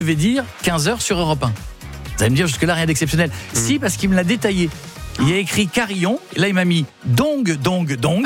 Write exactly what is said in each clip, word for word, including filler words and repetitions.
devait dire quinze heures sur Europe un. Vous allez me dire jusque-là rien d'exceptionnel. Mmh. Si, parce qu'il me l'a détaillé. Il y a écrit carillon, là il m'a mis dong, dong, dong.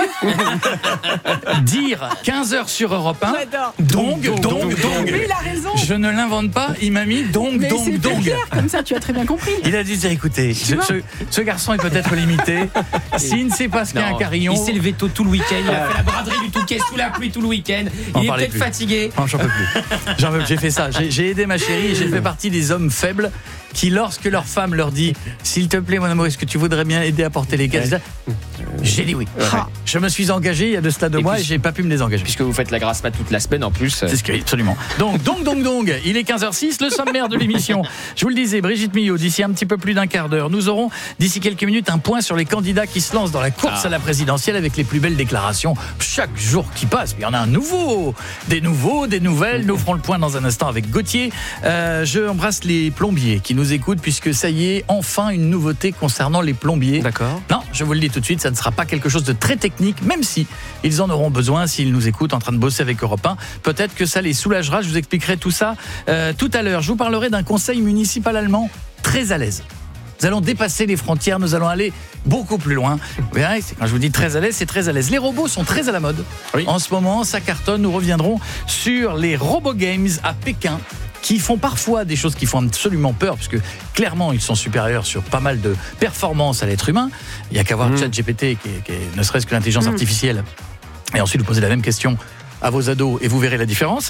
Dire quinze heures sur Europe un. J'adore. Dong, dong, dong, dong. Mais il a raison. Je ne l'invente pas, il m'a mis dong, Mais dong, c'est dong. clair, comme ça tu as très bien compris. Il a dû dire écoutez, ce, ce, ce garçon est peut-être limité. S'il ne sait pas ce qu'est un carillon. Il s'est levé tôt tout le week-end, il a fait la braderie du Touquet sous la pluie tout le week-end. On Il est peut-être plus. fatigué. Non, j'en peux plus. J'en peux plus. J'ai fait ça. J'ai, j'ai aidé ma chérie et j'ai fait partie des hommes faibles qui, lorsque leur femme leur dit s'il te plaît mon amour, est-ce que tu voudrais bien aider à porter les caisses, j'ai dit oui. Ouais. Je me suis engagé il y a de cela deux et mois puis, et j'ai pas pu me désengager. Puisque vous faites la grasse mat toute la semaine en plus. C'est ce que, absolument. Donc, donc, donc, donc, il est quinze heures six, le sommaire de l'émission. Je vous le disais, Brigitte Millot, d'ici un petit peu plus d'un quart d'heure, nous aurons d'ici quelques minutes un point sur les candidats qui se lancent dans la course ah. à la présidentielle avec les plus belles déclarations chaque jour qui passe. Il y en a un nouveau, des nouveaux, des nouvelles. Nous ferons le point dans un instant avec Gauthier. Euh, je embrasse les plombiers qui nous écoutent puisque ça y est, enfin une nouveauté concernant les plombiers. D'accord. Non, je vous le dis tout de suite, ça ne sera pas quelque chose de très technique, même si ils en auront besoin s'ils nous écoutent en train de bosser avec Europe un. Peut-être que ça les soulagera. Je vous expliquerai tout ça euh, tout à l'heure. Je vous parlerai d'un conseil municipal allemand très à l'aise. Nous allons dépasser les frontières, nous allons aller beaucoup plus loin. Vous verrez, c'est, quand je vous dis très à l'aise, c'est très à l'aise. Les robots sont très à la mode. Oui. En ce moment, ça cartonne. Nous reviendrons sur les Robo Games à Pékin, qui font parfois des choses qui font absolument peur, puisque clairement, ils sont supérieurs sur pas mal de performances à l'être humain. Il n'y a qu'à voir mmh. ChatGPT, qui est, qui est ne serait-ce que l'intelligence mmh. artificielle. Et ensuite, vous posez la même question à vos ados et vous verrez la différence.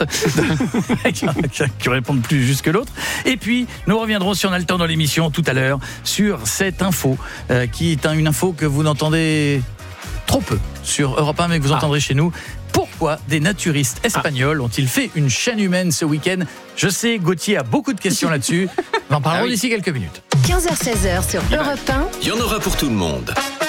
Qui répondent plus juste que l'autre. Et puis, nous reviendrons, si on a le temps dans l'émission, tout à l'heure, sur cette info, euh, qui est un, une info que vous n'entendez trop peu sur Europe un, mais que vous ah. entendrez chez nous. Pourquoi des naturistes espagnols ah. ont-ils fait une chaîne humaine ce week-end ? Je sais, Gauthier a beaucoup de questions là-dessus. Nous en parlerons ah oui. d'ici quelques minutes. quinze heures seize heures sur Europe un. Il y en aura pour tout le monde.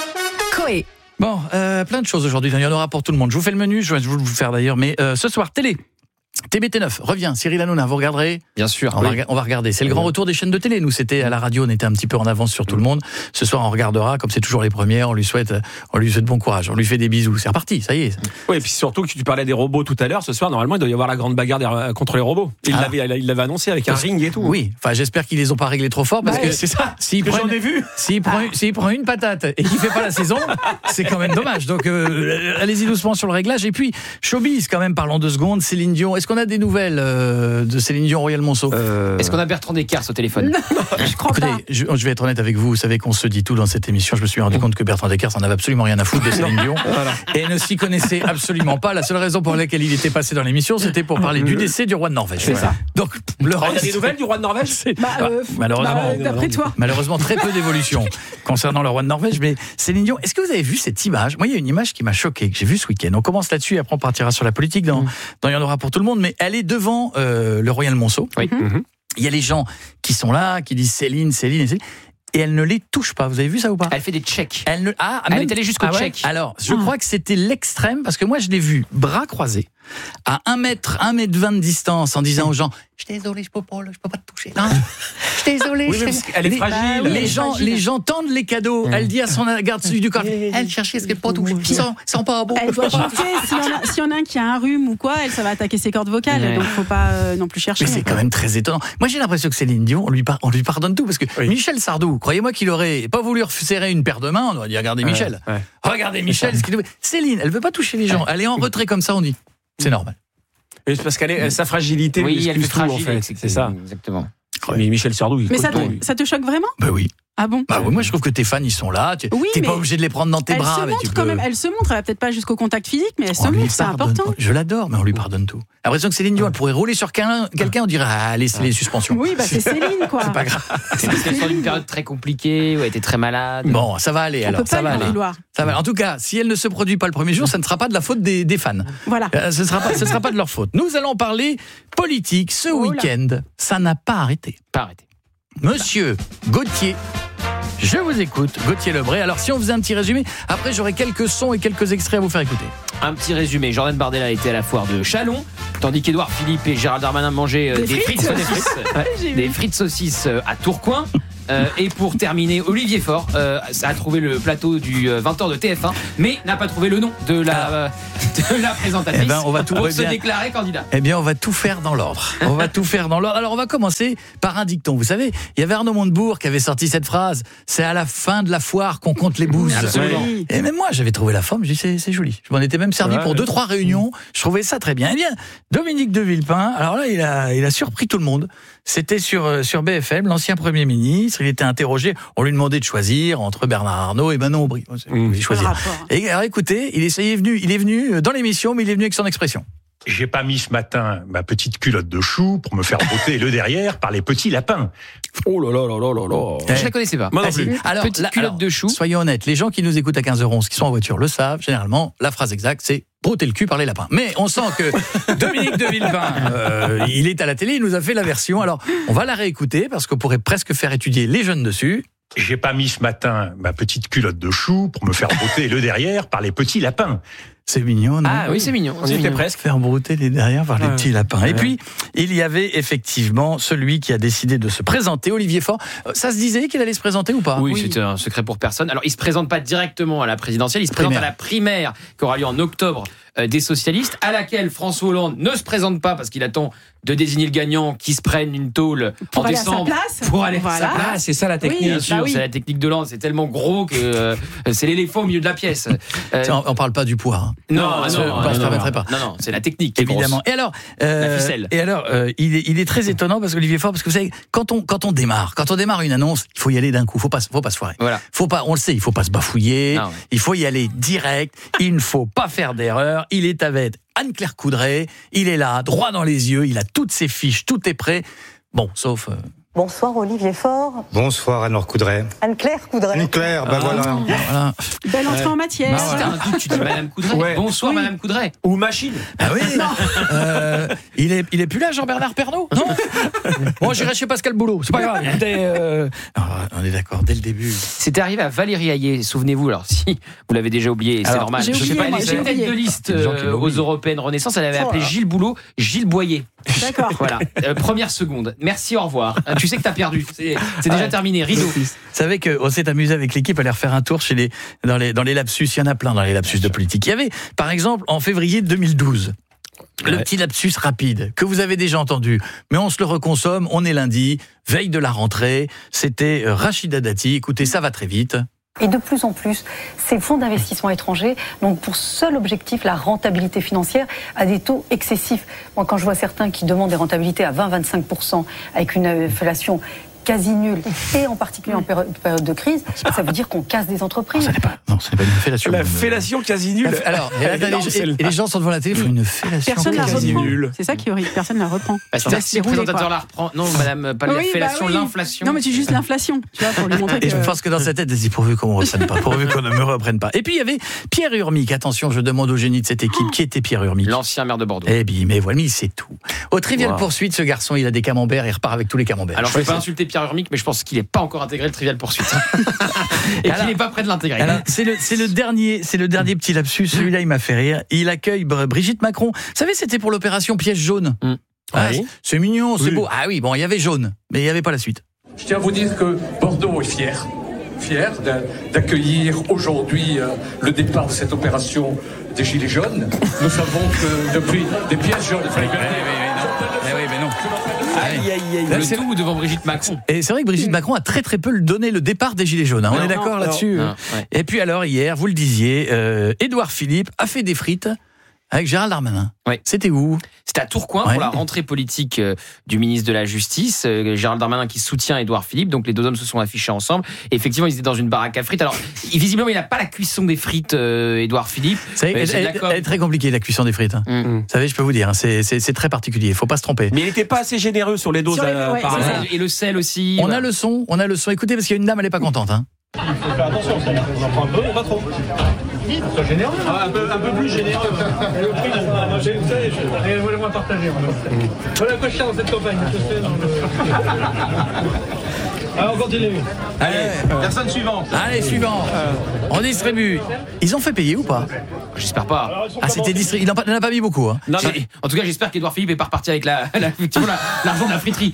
Coé. Bon, euh, plein de choses aujourd'hui, il y en aura pour tout le monde. Je vous fais le menu, je vais vous le faire d'ailleurs, mais euh, ce soir, télé. T B T neuf, revient, Cyril Hanouna, vous regarderez ? Bien sûr. On, oui. va, on va regarder. C'est le grand retour des chaînes de télé. Nous, c'était à la radio, on était un petit peu en avance sur tout le monde. Ce soir, on regardera, comme c'est toujours les premières, on lui souhaite, on lui souhaite bon courage, on lui fait des bisous. C'est reparti, ça y est. Oui, et puis surtout que tu parlais des robots tout à l'heure, ce soir, normalement, il doit y avoir la grande bagarre contre les robots. Il, ah. l'avait, il l'avait annoncé avec un parce, ring et tout. Oui, enfin, j'espère qu'ils les ont pas réglés trop fort, parce ouais, que c'est ça. S'il que prend, j'en ai vu. S'il prend, ah. s'il prend une patate et qu'il fait pas la saison, c'est quand même dommage. Donc, euh, allez-y doucement sur le réglage. Et puis, showbiz, quand même, parlons deux secondes. Céline Dion, est-ce qu'on a des nouvelles de Céline Dion, Royal Monceau. Euh... Est-ce qu'on a Bertrand Descartes au téléphone ? Non, je crois Écoutez, pas. Je, je vais être honnête avec vous. Vous savez qu'on se dit tout dans cette émission. Je me suis rendu compte que Bertrand Descartes en avait absolument rien à foutre de Céline Dion voilà. et ne s'y connaissait absolument pas. La seule raison pour laquelle il était passé dans l'émission, c'était pour parler du décès du roi de Norvège. C'est ça. Donc, le reste... Il y a des nouvelles du roi de Norvège ? bah, euh, Malheureusement, bah, d'après toi. Malheureusement, très peu d'évolution concernant le roi de Norvège. Mais Céline Dion, est-ce que vous avez vu cette image ? Moi, il y a une image qui m'a choqué, que j'ai vue ce week-end. On commence là-dessus et après on partira sur la politique. Dans, mmh. dans Il y en aura pour tout le monde. Mais elle est devant euh, le Royal Monceau. Oui. Mmh. Il y a les gens qui sont là, qui disent Céline, Céline et Céline. Et elle ne les touche pas. Vous avez vu ça ou pas ? Elle fait des checks. Elle, ne... ah, elle même... est allée jusqu'au ah ouais check. Alors, je ah. crois que c'était l'extrême, parce que moi, je l'ai vu bras croisés, à un mètre, un mètre vingt de distance, en disant aux gens « Je suis désolé, je peux pas, je peux pas te toucher. » Non, je suis désolé. Oui, je suis... Elle est les, fragile. Les, les, gens, les gens tendent les cadeaux. Mmh. Elle dit à son garde du corps « Elle cherchait ce qu'elle peut pas toucher. Ils sont, sont pas beaux. » Elle doit chanter. S'il y, a, s'il y en a un qui a un rhume ou quoi, elle, ça va attaquer ses cordes vocales. Ouais. Donc, faut pas euh, non plus chercher. Mais c'est quand même très étonnant. Moi, j'ai l'impression que Céline Dion, on lui, par... on lui pardonne tout. Parce que oui. Michel Sardou, croyez-moi qu'il aurait pas voulu serrer une paire de mains. On aurait dit « Regardez ouais, Michel. Ouais. Regardez Michel. » ce qu'il... Céline, elle veut pas toucher les gens. Elle est en retrait comme ça, on dit. C'est normal. Et c'est parce qu'elle est, sa fragilité, oui, elle est fragile, tout, en fait. c'est, c'est ça. Exactement. Mais Michel Sardou, il Mais ça te, lui. ça te choque vraiment ? Bah oui. Ah bon ? Bah oui, moi je trouve que tes fans ils sont là. Tu oui, t'es pas obligé de les prendre dans tes elle bras. Se mais montre tu quand peux... même, elle se montre, elle va peut-être pas jusqu'au contact physique, mais elle se on montre, c'est important. Je l'adore, mais on lui pardonne tout. J'ai l'impression que Céline Dion, elle pourrait rouler sur quelqu'un, quelqu'un on dirait ah, laissez les suspensions. Oui, bah c'est Céline quoi. C'est pas grave. C'est parce qu'elle sort d'une période très compliquée où elle était très malade. Bon, ça va aller on alors. Peut pas ça va aller. Ça va. En tout cas, si elle ne se produit pas le premier jour, ça ne sera pas de la faute des, des fans. Voilà. Euh, ce sera pas, ce sera pas de leur faute. Nous allons parler politique ce oh week-end. Ça n'a pas arrêté. Pas arrêté. Monsieur Gauthier. Je vous écoute, Gauthier Lebray. Alors si on faisait un petit résumé, après j'aurai quelques sons et quelques extraits à vous faire écouter. Un petit résumé, Jordan Bardella était à la foire de Châlons, tandis qu'Édouard Philippe et Gérald Darmanin mangeaient euh, des, des frites saucisses, ouais, des frites saucisses à Tourcoing. Euh, et pour terminer, Olivier Faure euh, a trouvé le plateau du vingt heures de T F un, mais n'a pas trouvé le nom de la, euh, de la présentatrice eh ben, on va tout pour se bien. déclarer candidat. Eh bien, on va tout faire dans l'ordre. On va tout faire dans l'ordre. Alors, on va commencer par un dicton. Vous savez, il y avait Arnaud Montebourg qui avait sorti cette phrase. C'est à la fin de la foire qu'on compte les bouses. Absolument. Et même moi, j'avais trouvé la forme. Je dis, c'est, c'est joli. Je m'en étais même servi Ouais, pour ouais. deux, trois réunions. Je trouvais ça très bien. Eh bien, Dominique de Villepin, alors là, il a, il a surpris tout le monde. C'était sur, sur B F M, l'ancien Premier ministre. Il était interrogé. On lui demandait de choisir entre Bernard Arnault et Manon Aubry. Mmh. Il choisir. Et alors, écoutez, il est, il est venu, il est venu dans l'émission, mais il est venu avec son expression. J'ai pas mis ce matin ma petite culotte de chou pour me faire botter le derrière par les petits lapins. Oh là là là là là là. Je la connaissais pas. Moi non Ah, si. plus. Alors, Petite là, culotte alors, de chou. Soyons honnêtes, les gens qui nous écoutent à quinze heures onze, qui sont en voiture, le savent. Généralement, la phrase exacte, c'est broter le cul par les lapins. Mais on sent que Dominique de Villepin, euh, il est à la télé, il nous a fait la version. Alors, on va la réécouter parce qu'on pourrait presque faire étudier les jeunes dessus. J'ai pas mis ce matin ma petite culotte de chou pour me faire botter le derrière par les petits lapins. C'est mignon, non? Ah oui, c'est mignon. On c'est y était mignon. presque. Faire brouter les derrière par les Ouais. petits lapins. Et Ouais. puis, il y avait effectivement celui qui a décidé de se présenter, Olivier Faure. Euh, Ça se disait qu'il allait se présenter ou pas? Oui, c'était un secret pour personne. Alors, il se présente pas directement à la présidentielle, il se présente Primaire. à la primaire qui aura lieu en octobre euh, des socialistes, à laquelle François Hollande ne se présente pas parce qu'il attend de désigner le gagnant qui se prenne une tôle Pour en aller à sa décembre place. pour aller à Voilà. sa place. Ah, c'est ça la technique. Oui. Bien sûr, bah oui. c'est la technique de Hollande, c'est tellement gros que euh, c'est l'éléphant au milieu de la pièce. Euh, Tiens, on, on parle pas du poids. Hein. non, non, ah ça, non, on non, se non, permettrait non. pas. Non, non, c'est la technique qui est grosse. Évidemment. Et alors, euh, La ficelle. et alors, euh, il, est, il est très étonnant parce qu'Olivier Faure, parce que vous savez, quand on quand on démarre, quand on démarre une annonce, il faut y aller d'un coup. Faut pas, faut pas se foirer. Voilà. Faut pas, on le sait, il faut pas se bafouiller. Non, ouais. Il faut y aller direct. Il ne faut pas faire d'erreur. Il est avec Anne-Claire Coudray. Il est là, droit dans les yeux. Il a toutes ses fiches, tout est prêt. Bon, sauf. Euh... Bonsoir Olivier Faure. Bonsoir Anne-Laure Coudray. Anne-Claire Coudray. Anne-Claire, bah Ah, voilà. voilà. Belle entrée en matière. Bah, Si voilà. t'as un doute, tu dis Madame Coudray. Ouais. Bonsoir, Oui. Madame Coudray. Ou machine. Ah oui. Euh, il est il est plus là, Jean-Bernard Pernaut. Non. Bon, j'irai chez Pascal Boulot. C'est pas grave. Écoutez, euh... ah, on est d'accord dès le début. C'était arrivé à Valérie Ayé, souvenez-vous, alors si vous l'avez déjà oublié, c'est Alors, normal. j'ai Je sais oublié, pas, moi, elle j'ai était tête oublié. de liste Il y a des gens qui euh, aux l'oublient. Européennes Renaissance, elle avait Oh appelé là. Gilles Boulot, Gilles Boyer. D'accord. Voilà, Euh, première seconde. Merci, au revoir. Euh, Tu sais que t'as perdu, c'est c'est déjà terminé, rideau. Vous savez qu'on s'est amusé avec l'équipe à aller refaire un tour chez les, dans, les, dans les lapsus. Il y en a plein dans les lapsus de politique. Il y avait, par exemple, en février deux mille douze, le petit lapsus rapide que vous avez déjà entendu, mais on se le reconsomme. On est lundi, veille de la rentrée. C'était euh, Rachida Dati. Écoutez, ça va très vite. Et de plus en plus, ces fonds d'investissement étrangers donc pour seul objectif la rentabilité financière à des taux excessifs. Moi, quand je vois certains qui demandent des rentabilités à vingt à vingt-cinq pour cent avec une inflation quasi nulle, et en particulier en péri- période de crise, ça veut dire qu'on casse des entreprises. Ça n'est pas, non, ce n'est pas une fellation. La fellation quasi nulle. La- Alors, et, là, t'as Énorme, les, celle-là. et les gens sont devant la télé, ils font une fellation. Personne ne la quasi reprend. nul. C'est ça qui est horrible. Personne ne la reprend. Bah, Ça va c'est se si le dérouler, présentateur quoi. la reprend. Non, madame, pas la Oui, bah fellation, oui. l'inflation. Non, mais c'est juste l'inflation. Tu vois, pour lui montrer Et je que. pense que dans sa tête, elle se dit pourvu qu'on ne me reprenne pas, pourvu qu'on ne me reprenne pas. Et puis il y avait Pierre Urmic. Attention, je demande au génie de cette équipe qui était Pierre Urmic. L'ancien maire de Bordeaux. Eh bien, mais voilà, il sait tout. Au Trivial Wow. Poursuite, ce garçon, il a des camemberts, il repart avec tous les camemberts. Alors, je ne vais pas insulter Pierre Urmic, mais je pense qu'il n'est pas encore intégré le Trivial Poursuite. Et Alors- qu'il n'est pas prêt de l'intégrer. Alors, c'est le, c'est le dernier, c'est le dernier petit lapsus. Celui-là, il m'a fait rire. Il accueille Br- Brigitte Macron. Vous savez, c'était pour l'opération Piège jaune. Mm. Ah, Oui. c'est mignon, c'est Oui. beau. Ah oui, bon, il y avait jaune, mais il n'y avait pas la suite. Je tiens à vous dire que Bordeaux est fier, fier d'a- d'accueillir aujourd'hui euh, le départ de cette opération des Gilets jaunes. Nous savons que depuis des pièces jaunes... Eh oui, mais non. Aïe, aïe, aïe. Le c'est- tout devant Brigitte Macron. Et c'est vrai que Brigitte Macron a très très peu donné le départ des Gilets jaunes. hein. On Non, est d'accord non, là-dessus. Non, ouais. Et puis alors hier, vous le disiez, euh, Édouard Philippe a fait des frites avec Gérald Darmanin. Ouais. C'était où? C'était à Tourcoing Ouais. pour la rentrée politique euh, du ministre de la Justice, euh, Gérald Darmanin qui soutient Édouard Philippe. Donc les deux hommes se sont affichés ensemble. Et effectivement, ils étaient dans une baraque à frites. Alors, il- visiblement, il n'a pas la cuisson des frites, euh, Édouard Philippe. Vous savez, Mais elle, c'est de la elle- com. elle est très compliquée la cuisson des frites. hein. Mm. Vous savez, je peux vous dire, hein, c'est, c'est, c'est très particulier. Il faut pas se tromper. Mais il n'était pas assez généreux sur les doses. Sur les- euh, ouais, par c'est hasard. ça. Et le sel aussi. On voilà. a le son, on a le son. Écoutez, parce qu'il y a une dame, elle est pas contente. Hein. Faire attention, ça en prend un peu, mais pas trop. Sois généreux. Ah, un, peu, un peu plus généreux. Le prix, moi, j'ai vous savez, je... Et voilà, on va partager. Voilà quoi je tiens dans cette campagne. Je sais, dans le... Ah, on continue. Allez, euh, personne suivante. Allez, suivant. Euh, on distribue. Ils ont fait payer ou pas? J'espère pas. Ah, c'était distribué. Il n'en a pas mis beaucoup. Hein. Non, mais... En tout cas, j'espère qu'Édouard Philippe est pas reparti avec la, la, la, l'argent de la friterie.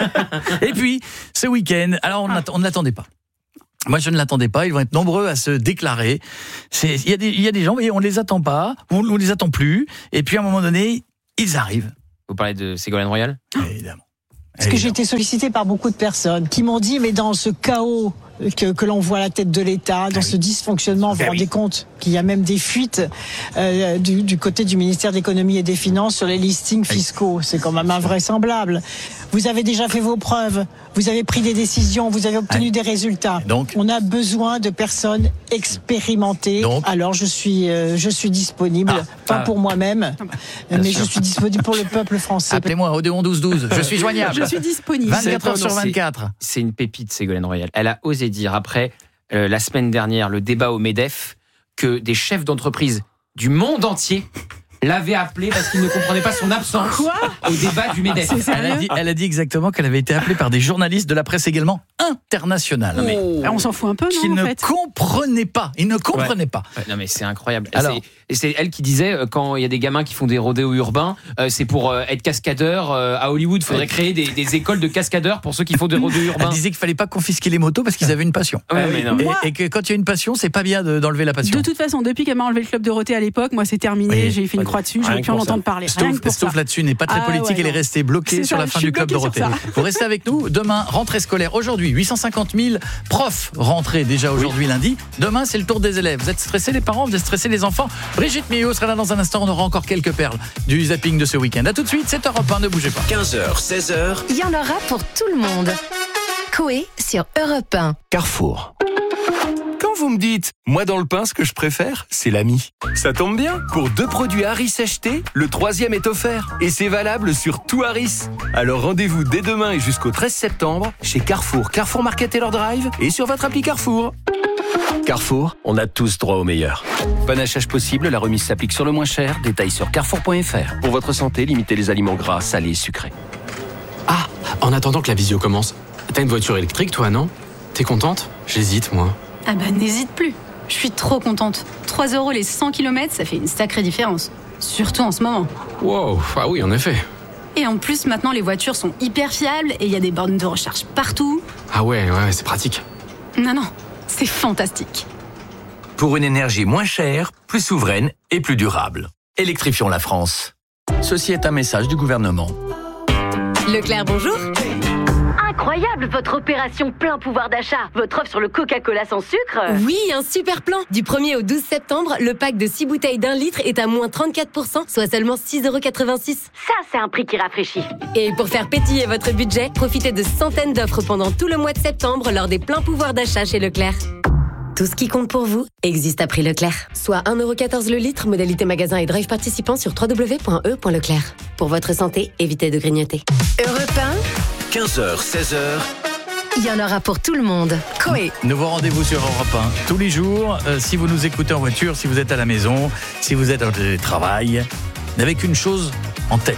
Et puis, ce week-end, alors on ah. ne l'attendait pas. Moi, je ne l'attendais pas. Ils vont être nombreux à se déclarer. Il y, y a des gens, et on ne les attend pas, on ne les attend plus. Et puis, à un moment donné, ils arrivent. Vous parlez de Ségolène Royal ? Évidemment. Parce que j'ai été sollicitée par beaucoup de personnes qui m'ont dit, mais dans ce chaos que, que l'on voit à la tête de l'État, dans ah ce oui. dysfonctionnement, vous vous ah rendez oui. compte qu'il y a même des fuites euh, du, du côté du ministère de l'économie et des finances sur les listings fiscaux. C'est quand même invraisemblable. Vous avez déjà fait vos preuves, vous avez pris des décisions, vous avez obtenu ah. des résultats. Donc, on a besoin de personnes expérimentées. Donc, alors je suis, euh, je suis disponible, ah. pas ah. pour moi-même, ah. mais sûr. je suis disponible pour le peuple français. Appelez-moi au Odéon douze douze, je suis joignable. Je suis disponible. vingt-quatre heures sur vingt-quatre. C'est, c'est une pépite, Ségolène Royal. Elle a osé dire, après euh, la semaine dernière, le débat au MEDEF, que des chefs d'entreprise du monde entier l'avait appelé parce qu'il ne comprenait pas son absence Quoi au débat du MEDEF. Elle a, dit, elle a dit exactement qu'elle avait été appelée par des journalistes de la presse également internationale. Oh. Mais on s'en fout un peu, non, Qui en ne fait. comprenaient pas. Ils ne comprenaient ouais. pas. Ouais, non mais c'est incroyable. Alors, c'est, c'est elle qui disait euh, quand il y a des gamins qui font des rodéos urbains, euh, c'est pour euh, être cascadeur euh, à Hollywood. Il faudrait ouais. créer des, des écoles de cascadeurs pour ceux qui font des rodéos urbains. Elle disait qu'il fallait pas confisquer les motos parce qu'ils avaient une passion. Ouais, mais non. Et, moi, et que quand il y a une passion, c'est pas bien de, d'enlever la passion. De toute façon, depuis qu'elle m'a enlevé le club Dorothée à l'époque, moi c'est terminé. Oui. J'ai fait une croix dessus. Je veux plus en entendre parler. Stouff là-dessus n'est pas très ah, politique. Ouais, elle est restée bloquée c'est sur ça, la fin du club Dorothée. Vous restez avec nous. Demain, rentrée scolaire. Aujourd'hui, huit cent cinquante mille profs rentrés déjà aujourd'hui oui. lundi. Demain, c'est le tour des élèves. Vous êtes stressés les parents, vous êtes stressés les enfants. Brigitte Millot sera là dans un instant. On aura encore quelques perles du zapping de ce week-end. A tout de suite, c'est Europe un, ne bougez pas. quinze heures, seize heures. Il y en aura pour tout le monde. Coé sur Europe un. Carrefour. Quand vous me dites, moi dans le pain, ce que je préfère, c'est l'ami. Ça tombe bien, pour deux produits Harris achetés, le troisième est offert. Et c'est valable sur tout Harris. Alors rendez-vous dès demain et jusqu'au treize septembre chez Carrefour, Carrefour Market Taylor Drive et sur votre appli Carrefour. Carrefour, on a tous droit au meilleur. Panachage possible, la remise s'applique sur le moins cher. Détails sur carrefour point f r. Pour votre santé, limitez les aliments gras, salés et sucrés. Ah, en attendant que la visio commence, t'as une voiture électrique toi, non ? T'es contente ? J'hésite, moi. Ah bah n'hésite plus. Je suis trop contente. trois euros les cent kilomètres, ça fait une sacrée différence. Surtout en ce moment. Wow, ah oui, en effet. Et en plus, maintenant, les voitures sont hyper fiables et il y a des bornes de recharge partout. Ah ouais, ouais, c'est pratique. Non, non, c'est fantastique. Pour une énergie moins chère, plus souveraine et plus durable. Électrifions la France. Ceci est un message du gouvernement. Leclerc, bonjour. Incroyable votre opération plein pouvoir d'achat. Votre offre sur le Coca-Cola sans sucre. Oui, un super plan. Du premier au douze septembre, le pack de six bouteilles d'un litre est à moins trente-quatre pour cent, soit seulement six euros quatre-vingt-six. Ça, c'est un prix qui rafraîchit. Et pour faire pétiller votre budget, profitez de centaines d'offres pendant tout le mois de septembre lors des pleins pouvoirs d'achat chez Leclerc. Tout ce qui compte pour vous existe à prix Leclerc. Soit un euro quatorze le litre, modalité magasin et drive participant sur w w w point e point leclerc. Pour votre santé, évitez de grignoter. Europe un. quinze heures, seize heures. Il y en aura pour tout le monde. Coé. Nouveau rendez-vous sur Europe un. Tous les jours, euh, si vous nous écoutez en voiture, si vous êtes à la maison, si vous êtes en télétravail, n'avez qu'une chose en tête.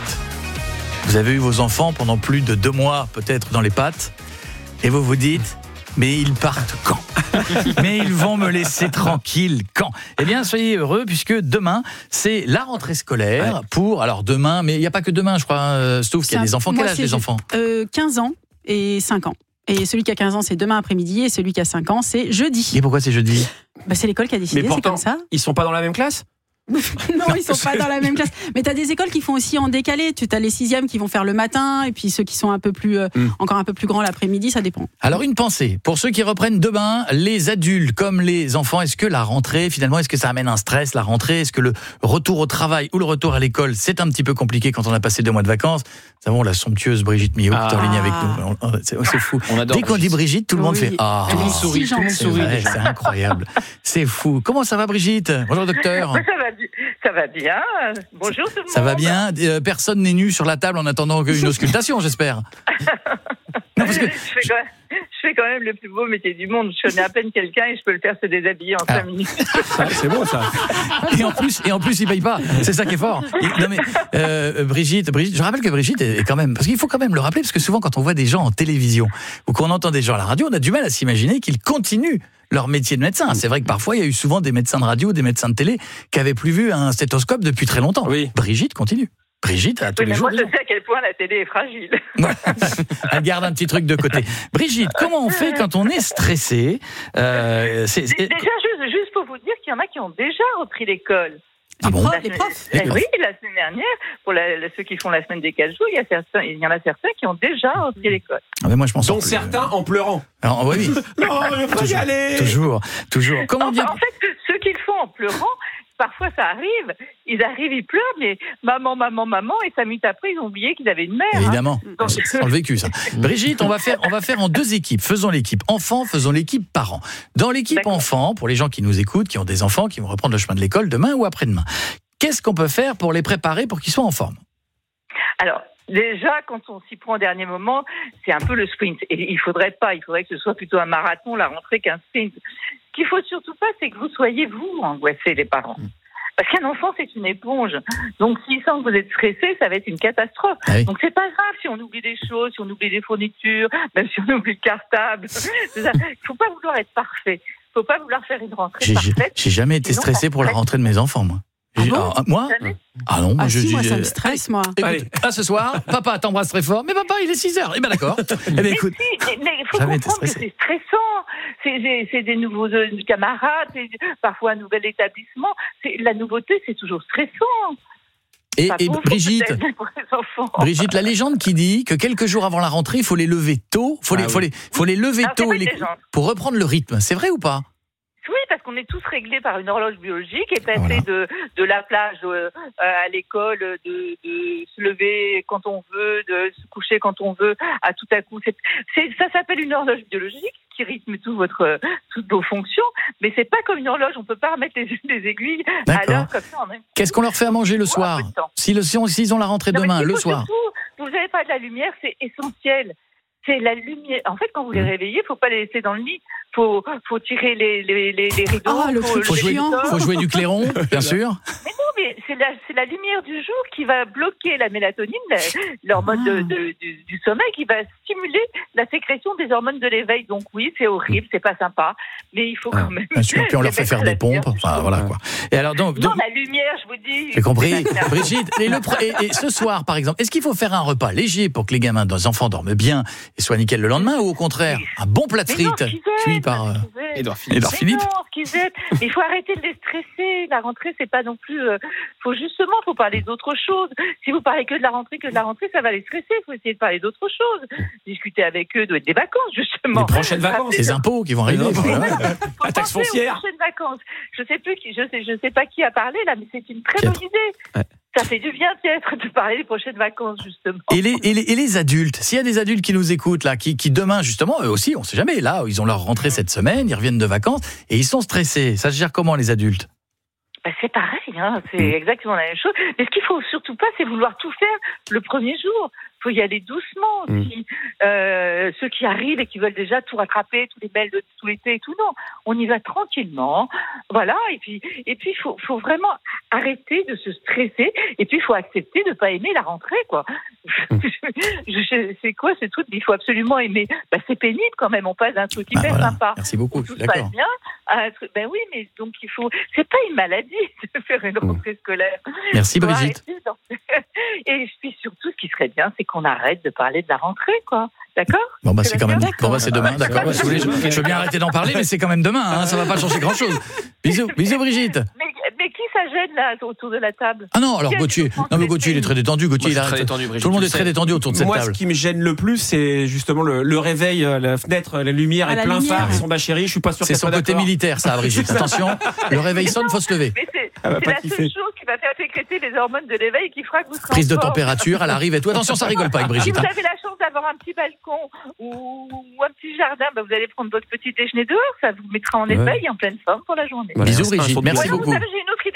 Vous avez eu vos enfants pendant plus de deux mois, peut-être dans les pattes, et vous vous dites, mais ils partent quand ? Mais ils vont me laisser tranquille quand ? Eh bien, soyez heureux, puisque demain, c'est la rentrée scolaire ouais. pour... Alors demain, mais il n'y a pas que demain, je crois, euh, Stouff, qu'il y a des enfants. Quel âge les enfants ? euh, quinze ans et cinq ans. Et celui qui a quinze ans, c'est demain après-midi, et celui qui a cinq ans, c'est jeudi. Et pourquoi c'est jeudi ? Bah, c'est l'école qui a décidé, mais pourtant, c'est comme ça. Ils sont pas dans la même classe ? non, non, ils sont pas dans la même classe. Mais t'as des écoles qui font aussi en décalé. Tu as les sixièmes qui vont faire le matin, et puis ceux qui sont un peu plus, euh, mm. encore un peu plus grands l'après-midi, ça dépend. Alors une pensée pour ceux qui reprennent demain, les adultes comme les enfants. Est-ce que la rentrée, finalement, est-ce que ça amène un stress, la rentrée ? Est-ce que le retour au travail ou le retour à l'école, c'est un petit peu compliqué quand on a passé deux mois de vacances ? Nous avons la somptueuse Brigitte Millot ah. qui est en ligne avec nous. C'est, c'est fou. On adore Dès qu'on dit Brigitte, tout le monde oui. fait ah. Tout le monde sourit, tout le monde sourit. C'est, vrai, c'est incroyable. C'est fou. Comment ça va, Brigitte ? Bonjour, docteur. Ça va, ça va bien. Bonjour tout le monde. Ça va bien. Euh, personne n'est nu sur la table en attendant une auscultation, j'espère. Non, parce que je, fais quand même, je fais quand même le plus beau métier du monde. Je connais à peine quelqu'un et je peux le faire se déshabiller en Ah. cinq minutes. Ça, c'est bon ça. Et en plus, et en plus, il paye pas. C'est ça qui est fort. Il- non mais euh, Brigitte, Brigitte, je rappelle que Brigitte est est quand même, parce qu'il faut quand même le rappeler, parce que souvent quand on voit des gens en télévision ou qu'on entend des gens à la radio, on a du mal à s'imaginer qu'ils continuent leur métier de médecin. C'est vrai que parfois il y a eu souvent des médecins de radio, des médecins de télé qui avaient plus vu un stéthoscope depuis très longtemps. Oui. Brigitte continue. Brigitte à tous Oui, les mais jours. moi, je sais à quel point la télé est fragile. Elle garde un petit truc de côté. Brigitte, comment on fait quand on est stressé euh, c'est- c'est- Déjà, juste, juste pour vous dire qu'il y en a qui ont déjà repris l'école. Ah bon La Les semaine- profs Les Eh profs. Oui, la semaine dernière, pour la- la- ceux qui font la semaine des quatre jours, il y, a certains, il y en a certains qui ont déjà repris l'école. Ah, mais moi je m'en sors Dont plus. certains en pleurant. Alors, oui, oui. Non, il ne faut pas y aller. Toujours, toujours. Comment Enfin, bien en fait, ceux qui le font en pleurant, parfois ça arrive. Ils arrivent, ils pleurent, mais maman, maman, maman, et cinq minutes après, ils ont oublié qu'ils avaient une mère. hein. Évidemment, Donc- c'est c'est dans le vécu ça. Brigitte, on va faire, on va faire en deux équipes. Faisons l'équipe enfant, faisons l'équipe parents. Dans l'équipe D'accord. enfant, pour les gens qui nous écoutent, qui ont des enfants, qui vont reprendre le chemin de l'école demain ou après-demain, qu'est-ce qu'on peut faire pour les préparer pour qu'ils soient en forme? Alors, déjà, quand on s'y prend au dernier moment, c'est un peu le sprint. Et il faudrait pas, il faudrait que ce soit plutôt un marathon, la rentrée, qu'un sprint. Ce qu'il faut surtout pas, c'est que vous soyez, vous, angoissés, les parents. Parce qu'un enfant, c'est une éponge. Donc, s'il sent que vous êtes stressé, ça va être une catastrophe. Ah oui. Donc, c'est pas grave si on oublie des choses, si on oublie des fournitures, même si on oublie le cartable. Il faut pas vouloir être parfait. Il faut pas vouloir faire une rentrée J'ai j'ai- parfaite. j'ai jamais été Sinon, stressé pour la après- rentrée de mes enfants, moi. J'ai- bon ah, moi Jamais. Ah non, moi Ah je si, dis. moi ça euh, me stresse, moi. écoute, Allez. ah, ce soir, papa t'embrasse très fort, mais papa il est six heures. Eh ben d'accord. Eh ben Mais écoute, si, mais- mais il faut jamais été comprendre que stressé. c'est stressant. C'est, c'est- c'est des nouveaux euh, camarades, c'est parfois un nouvel établissement. C'est, la nouveauté, c'est toujours stressant. et, Pas et pour vous, Brigitte, peut-être, pour les enfants. Brigitte, la légende qui dit que quelques jours avant la rentrée, il faut les lever tôt, faut Ah les, oui. faut les, faut les lever Ah, c'est tôt pas et une les- légende. pour reprendre le rythme. C'est vrai ou pas? Oui, parce qu'on est tous réglés par une horloge biologique et passer Voilà. de, de la plage euh, à l'école, de, de se lever quand on veut, de se coucher quand on veut, à tout à coup. C'est, c'est, ça s'appelle une horloge biologique qui rythme tout votre, toutes vos fonctions, mais c'est pas comme une horloge, on peut pas remettre les, les aiguilles à D'accord. l'heure comme ça en même temps. Qu'est-ce qu'on leur fait à manger le Faut soir? un peu de temps. Si le, si on- s'ils ont la rentrée Non, mais demain, il le faut soir. surtout, vous avez pas de la lumière, c'est essentiel. C'est la lumière. En fait, quand vous les réveillez, faut pas les laisser dans le lit. Faut, faut tirer les, les, les, les rideaux. Ah, le faut truc Faut lever jouer, le chiant. torse. faut jouer du clairon, bien sûr. Mais non, mais c'est la, c'est la lumière du jour qui va bloquer la mélatonine, la- l'hormone de, de- du, du sommeil, qui va stimuler la sécrétion des hormones de l'éveil. Donc oui, c'est horrible, c'est pas sympa, mais il faut quand même. Bien sûr. Puis on leur fait mettre faire la des pompes. lumière. Enfin voilà quoi. Et alors donc, Non, donc la lumière, je vous dis. j'ai compris. c'est pas- Brigitte, et, le pre- et, et ce soir, par exemple, est-ce qu'il faut faire un repas léger pour que les gamins, nos enfants dorment bien et soient nickel le lendemain, ou au contraire, un bon plat de Mais non, frites qu'ils cuit aident, par euh, qu'ils aident. Édouard Philippe. Édouard Mais Philippe? non, qu'ils aident. Mais il faut arrêter de les stresser. La rentrée, c'est pas non plus. euh, faut justement, faut parler d'autre chose. Si vous parlez que de la rentrée, que de la rentrée, ça va les stresser. Il faut essayer de parler d'autre chose. Discuter avec eux doit être des vacances, justement. Les prochaines vacances. ces impôts qui vont arriver. Les impôts. Voilà. Faut La taxe penser aux foncière. prochaines vacances. Je sais plus qui, je sais, je sais pas qui a parlé là, mais c'est une très Piètre. bonne idée. Ouais. Ça fait du bien, Piètre, de parler des prochaines vacances, justement. Et les, et, les, et les adultes, s'il y a des adultes qui nous écoutent, là, qui, qui demain, justement, eux aussi, on sait jamais, là, ils ont leur rentrée cette semaine, ils reviennent de vacances, et ils sont stressés. Ça se gère comment, les adultes? Bah, c'est pareil, hein, c'est Mm. exactement la même chose. Mais ce qu'il faut surtout pas, c'est vouloir tout faire le premier jour. Il faut y aller doucement. Mm. Si, euh, ceux qui arrivent et qui veulent déjà tout rattraper, tous les mails de tout l'été et tout, non. On y va tranquillement. Voilà. Et puis, et puis, il faut, faut vraiment arrêter de se stresser. Et puis, il faut accepter de ne pas aimer la rentrée, quoi. Mm. Je- je- c'est quoi ce truc? Il faut absolument aimer. Bah, c'est pénible quand même. On passe d'un truc Bah, hyper voilà. sympa. Merci beaucoup, où je tout suis se passe d'accord. bien. à un truc- Ben oui, mais donc il faut. C'est pas une maladie de faire une rentrée scolaire. Merci, Faut Brigitte. arrêter d'en- Et puis surtout, ce qui serait bien, c'est qu'on arrête de parler de la rentrée, quoi. D'accord? Bon, bah, c'est quand même, bien bon, bah, c'est demain, d'accord. Bah, si vous voulez, je, je veux bien arrêter d'en parler, mais c'est quand même demain, hein, ça va pas changer grand chose. Bisous, bisous, Brigitte. Mais, mais qui ça gêne là autour de la table? Ah non, alors Qui a Gauthier, dit qu'on non mais Gauthier il est très détendu, Gauthier Moi, il je suis très arrête. détendu, Brigitte, Tout le monde tu est le très sais. détendu autour de cette Moi, table. ce qui me gêne le plus, c'est justement le, le réveil, euh, la fenêtre, la lumière Ah, est la plein lumière. phare, son ma chérie, je suis pas sûr C'est qu'elle son soit côté d'accord. militaire, ça, Brigitte. Attention, le réveil sonne, faut se lever. Mais c'est, Elle va c'est pas la kiffer. seule chose qui va faire sécréter les hormones de l'éveil qui fera que vous serez Prise de en forme. température, elle arrive et tout. Attention, ça rigole pas avec Si Brigitte. vous hein. avez la chance d'avoir un petit balcon ou, ou un petit jardin, bah vous allez prendre votre petit déjeuner dehors, ça vous mettra en éveil et en pleine forme pour la journée. Voilà, Bisous, c'est pas un Brigitte, saut de merci Moi, blague. beaucoup. vous savez, j'ai une autre idée.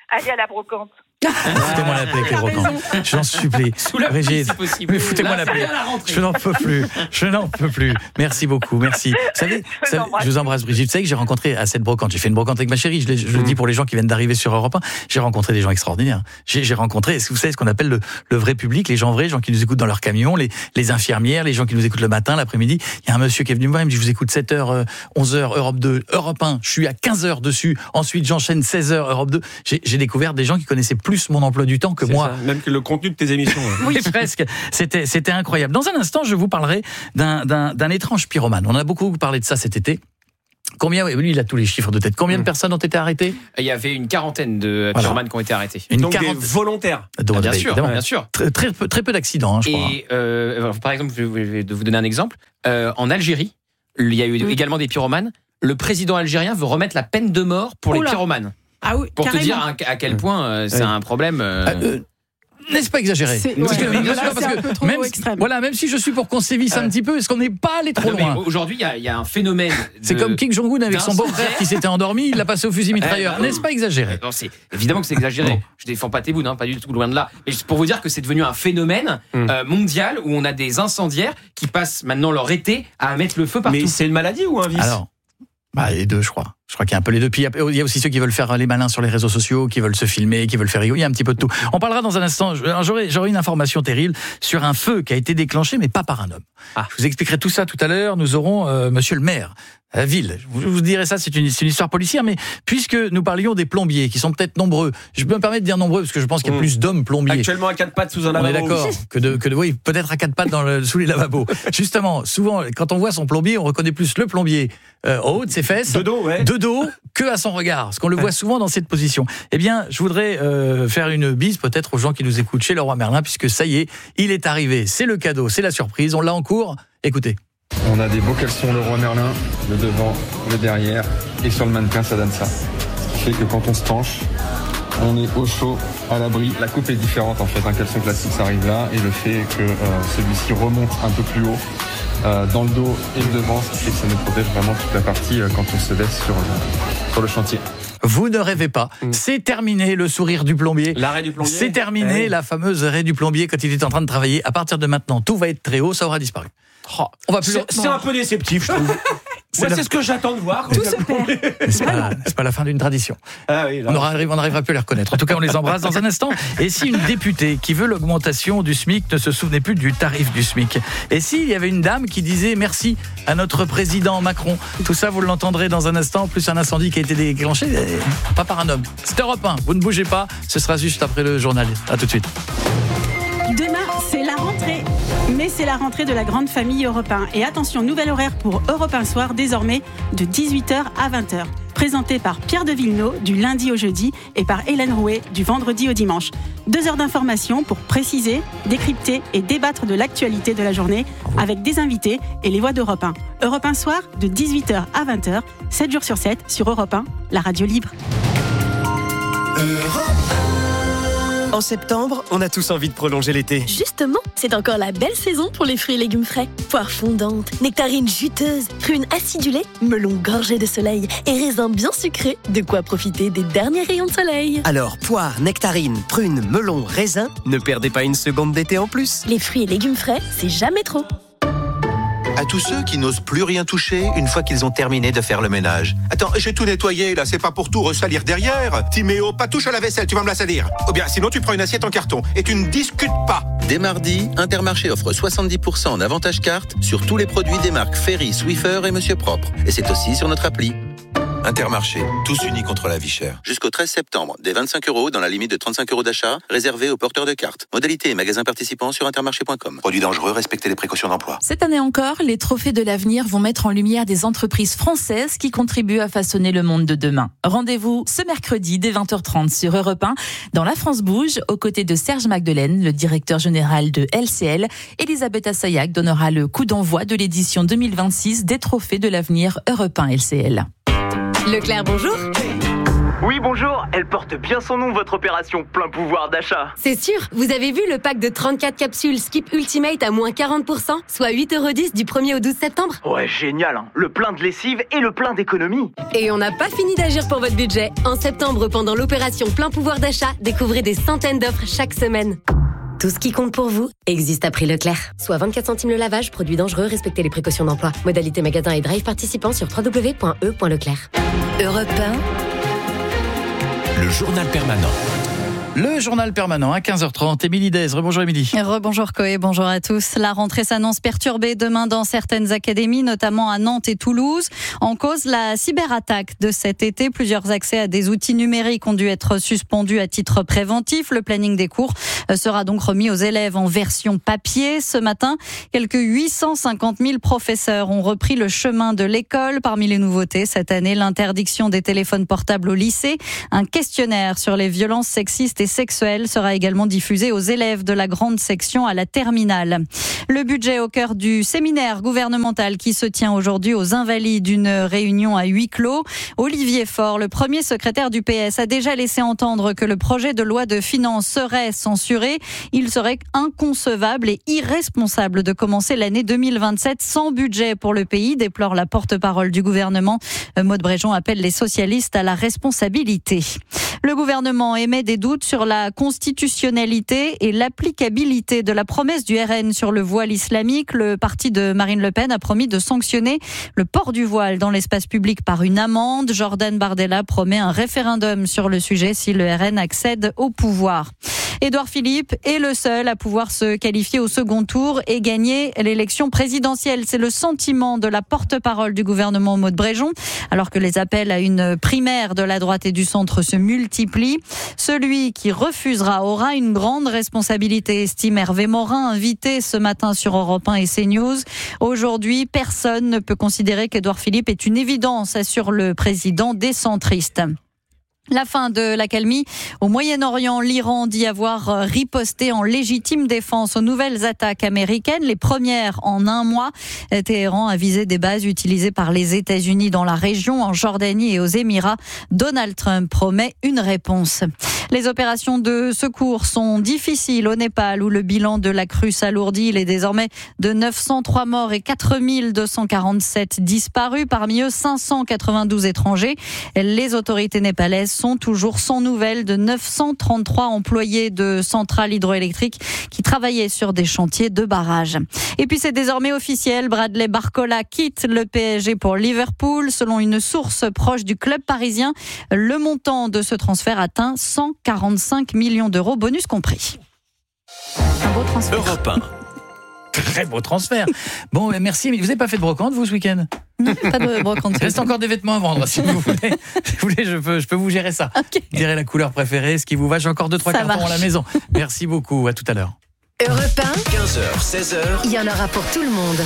allez à la brocante. Foutez-moi la paix avec les brocantes. Je n'en supplie. Brigitte, mais foutez-moi la paix. Je n'en peux plus. Je n'en peux plus. Merci beaucoup. Merci. Vous savez, vous savez, je vous embrasse, Brigitte. Vous savez que j'ai rencontré à cette brocante. J'ai fait une brocante avec ma chérie. Je, l'ai, je le dis pour les gens qui viennent d'arriver sur Europe un. J'ai rencontré des gens extraordinaires. J'ai, j'ai rencontré, est-ce que vous savez ce qu'on appelle le, le vrai public, les gens vrais, les gens qui nous écoutent dans leur camion, les, les infirmières, les gens qui nous écoutent le matin, l'après-midi. Il y a un monsieur qui est venu me voir. Il me dit, je vous écoute sept heures, onze heures, Europe deux, Europe un. Je suis à quinze heures dessus. Ensuite, j'enchaîne seize heures, Europe deux. J'ai, j'ai découvert des gens qui connaissaient plus mon emploi du temps que c'est moi. Ça, même que le contenu de tes émissions. Oui, presque. C'était, c'était incroyable. Dans un instant, je vous parlerai d'un, d'un, d'un étrange pyromane. On a beaucoup parlé de ça cet été. Combien, lui, il a tous les chiffres de tête. Combien mmh. de personnes ont été arrêtées ? Il y avait une quarantaine de voilà. pyromanes qui ont été arrêtés. Une Donc quarante... des volontaires. Donc, ah, bien, sûr, ouais. bien sûr. Très, très, peu, très peu d'accidents, hein, je crois. Et euh, par exemple, je vais vous donner un exemple. Euh, en Algérie, il y a eu mmh. également des pyromanes. Le président algérien veut remettre la peine de mort pour Oula. les pyromanes. Ah oui, pour carrément. te dire à, à quel point euh, c'est oui. un problème. Euh... Ah, euh... N'est-ce pas exagéré ? C'est, ouais, parce que, là, bien sûr, parce que que même, voilà, même si je suis pour qu'on sévisse euh, un petit peu, est-ce qu'on n'est pas allé trop non, loin ? Aujourd'hui, il y, y a un phénomène. C'est comme Kim Jong-un avec son beau-frère qui s'était endormi, il l'a passé au fusil mitrailleur. Euh, N'est-ce pas exagéré ? Non, c'est évidemment que c'est exagéré. Bon. Je défends pas Tebboune, hein, pas du tout, loin de là. Mais pour vous dire que c'est devenu un phénomène hum. euh, mondial où on a des incendiaires qui passent maintenant leur été à mettre le feu partout. Mais c'est une maladie ou un vice ? Alors, bah, les deux, je crois. Je crois qu'il y a un peu les deux. Puis il y a aussi ceux qui veulent faire les malins sur les réseaux sociaux, qui veulent se filmer, qui veulent faire rigoler. Il y a un petit peu de tout. On parlera dans un instant. J'aurai, j'aurai une information terrible sur un feu qui a été déclenché, mais pas par un homme. Ah. Je vous expliquerai tout ça tout à l'heure. Nous aurons euh, Monsieur le maire. La ville. Je vous dirai ça, c'est une, c'est une histoire policière, mais puisque nous parlions des plombiers, qui sont peut-être nombreux, je peux me permettre de dire nombreux, parce que je pense qu'il y a mmh. plus d'hommes plombiers. Actuellement à quatre pattes sous un lavabo. On est d'accord. Que de, que de, oui, peut-être à quatre pattes dans le, sous les lavabos. Justement, souvent, quand on voit son plombier, on reconnaît plus le plombier euh, au haut de ses fesses, de dos, ouais. de dos, que à son regard, parce qu'on le voit souvent dans cette position. Eh bien, je voudrais euh, faire une bise peut-être aux gens qui nous écoutent chez Leroy Merlin, puisque ça y est, il est arrivé. C'est le cadeau, c'est la surprise. On l'a en cours. Écoutez. On a des beaux caleçons Leroy Merlin, le devant, le derrière, et sur le mannequin, ça donne ça. Ce qui fait que quand on se penche, on est au chaud, à l'abri. La coupe est différente en fait. Un caleçon classique, ça arrive là, et le fait que euh, celui-ci remonte un peu plus haut euh, dans le dos et le devant, ce qui fait que ça nous protège vraiment toute la partie euh, quand on se baisse sur le, sur le chantier. Vous ne rêvez pas. Mmh. C'est terminé le sourire du plombier. L'arrêt du plombier. C'est terminé eh oui. la fameuse arrêt du plombier quand il est en train de travailler. À partir de maintenant, tout va être très haut, ça aura disparu. Oh, on va plus c'est, c'est un peu déceptif, je trouve. C'est, Moi, la... c'est ce que j'attends de voir. Tout se perd. C'est pas, c'est pas la fin d'une tradition. Ah oui, on n'arrivera plus à les reconnaître. En tout cas, on les embrasse dans un instant. Et si une députée qui veut l'augmentation du SMIC ne se souvenait plus du tarif du SMIC ? Et s'il y avait une dame qui disait merci à notre président Macron ? Tout ça, vous l'entendrez dans un instant, plus un incendie qui a été déclenché, pas par un homme. C'est Europe un. Vous ne bougez pas, ce sera juste après le journal. À tout de suite. Demain, c'est la rentrée. Mais c'est la rentrée de la grande famille Europe un. Et attention, nouvel horaire pour Europe un Soir, désormais de dix-huit heures à vingt heures. Présenté par Pierre de Villeneuve du lundi au jeudi et par Hélène Rouet du vendredi au dimanche. Deux heures d'information pour préciser, décrypter et débattre de l'actualité de la journée avec des invités et les voix d'Europe un. Europe un Soir de dix-huit heures à vingt heures, sept jours sur sept sur Europe un, la radio libre. Europe En septembre, on a tous envie de prolonger l'été. Justement, c'est encore la belle saison pour les fruits et légumes frais. Poires fondantes, nectarines juteuses, prunes acidulées, melons gorgés de soleil et raisins bien sucrés. De quoi profiter des derniers rayons de soleil. Alors, poires, nectarines, prunes, melons, raisins, ne perdez pas une seconde d'été en plus. Les fruits et légumes frais, c'est jamais trop. À tous ceux qui n'osent plus rien toucher une fois qu'ils ont terminé de faire le ménage. Attends, j'ai tout nettoyé là, c'est pas pour tout ressalir derrière. Timéo, pas touche à la vaisselle, tu vas me la salir. Ou bien sinon tu prends une assiette en carton et tu ne discutes pas. Dès mardi, Intermarché offre soixante-dix pour cent en avantage carte sur tous les produits des marques Ferry, Swiffer et Monsieur Propre. Et c'est aussi sur notre appli. Intermarché, tous unis contre la vie chère. Jusqu'au treize septembre, des vingt-cinq euros dans la limite de trente-cinq euros d'achat, réservés aux porteurs de cartes. Modalités et magasins participants sur intermarché point com. Produits dangereux, respectez les précautions d'emploi. Cette année encore, les trophées de l'avenir vont mettre en lumière des entreprises françaises qui contribuent à façonner le monde de demain. Rendez-vous ce mercredi dès vingt heures trente sur Europe un, dans La France Bouge, aux côtés de Serge Magdelaine, le directeur général de L C L. Elisabeth Assayag donnera le coup d'envoi de l'édition deux mille vingt-six des trophées de l'avenir Europe un L C L. Leclerc, bonjour. Oui, bonjour, elle porte bien son nom, votre opération plein pouvoir d'achat. C'est sûr, vous avez vu le pack de trente-quatre capsules Skip Ultimate à moins quarante pour cent, soit huit euros dix du premier au douze septembre. Ouais, génial, hein. Le plein de lessive et le plein d'économie. Et on n'a pas fini d'agir pour votre budget. En septembre, pendant l'opération plein pouvoir d'achat, découvrez des centaines d'offres chaque semaine. Tout ce qui compte pour vous existe à prix Leclerc. Soit vingt-quatre centimes le lavage, produit dangereux, respectez les précautions d'emploi. Modalité magasin et drive participant sur w w w point e point leclerc. Europe un. Le journal permanent. Le journal permanent à quinze heures trente. Émilie Dez. Rebonjour Émilie. Rebonjour Coé, bonjour à tous. La rentrée s'annonce perturbée demain dans certaines académies, notamment à Nantes et Toulouse. En cause, la cyberattaque de cet été. Plusieurs accès à des outils numériques ont dû être suspendus à titre préventif. Le planning des cours sera donc remis aux élèves en version papier. Ce matin, quelques huit cent cinquante mille professeurs ont repris le chemin de l'école. Parmi les nouveautés, cette année, l'interdiction des téléphones portables au lycée. Un questionnaire sur les violences sexistes et sexuelle sera également diffusé aux élèves de la grande section à la terminale. Le budget au cœur du séminaire gouvernemental qui se tient aujourd'hui aux Invalides, une réunion à huis clos. Olivier Faure, le premier secrétaire du P S, a déjà laissé entendre que le projet de loi de finances serait censuré. Il serait inconcevable et irresponsable de commencer l'année deux mille vingt-sept sans budget pour le pays, déplore la porte-parole du gouvernement. Maude Bréjon appelle les socialistes à la responsabilité. Le gouvernement émet des doutes sur la constitutionnalité et l'applicabilité de la promesse du R N sur le voile islamique. Le parti de Marine Le Pen a promis de sanctionner le port du voile dans l'espace public par une amende. Jordan Bardella promet un référendum sur le sujet si le R N accède au pouvoir. Édouard Philippe est le seul à pouvoir se qualifier au second tour et gagner l'élection présidentielle. C'est le sentiment de la porte-parole du gouvernement Maude Bréjon, alors que les appels à une primaire de la droite et du centre se multiplient. Celui qui refusera aura une grande responsabilité, estime Hervé Morin, invité ce matin sur Europe un et CNews. Aujourd'hui, personne ne peut considérer qu'Édouard Philippe est une évidence, assure le président des centristes. La fin de l'accalmie au Moyen-Orient. L'Iran dit avoir riposté en légitime défense aux nouvelles attaques américaines, les premières en un mois. Téhéran a visé des bases utilisées par les États-Unis dans la région, en Jordanie et aux Émirats. Donald Trump promet une réponse. Les opérations de secours sont difficiles au Népal, où le bilan de la crue s'alourdit. Il est désormais de neuf cent trois morts et quatre mille deux cent quarante-sept disparus, parmi eux cinq cent quatre-vingt-douze étrangers. Les autorités népalaises sont toujours sans nouvelles de neuf cent trente-trois employés de centrales hydroélectriques qui travaillaient sur des chantiers de barrages. Et puis c'est désormais officiel, Bradley Barcola quitte le P S G pour Liverpool. Selon une source proche du club parisien, le montant de ce transfert atteint cent quarante-cinq millions d'euros, bonus compris. Un beau transfert. Europe un. Très beau transfert. Bon, merci. Mais vous n'avez pas fait de brocante, vous, ce week-end ? Non, pas de brocante. Il reste encore des vêtements à vendre, si vous voulez. Si vous voulez, je peux, je peux vous gérer ça. Okay. Vous direz la couleur préférée, ce qui vous va. J'ai encore deux, trois ça cartons marche. À la maison. Merci beaucoup. À tout à l'heure. Europe un. quinze heures, seize heures. Il y en aura pour tout le monde.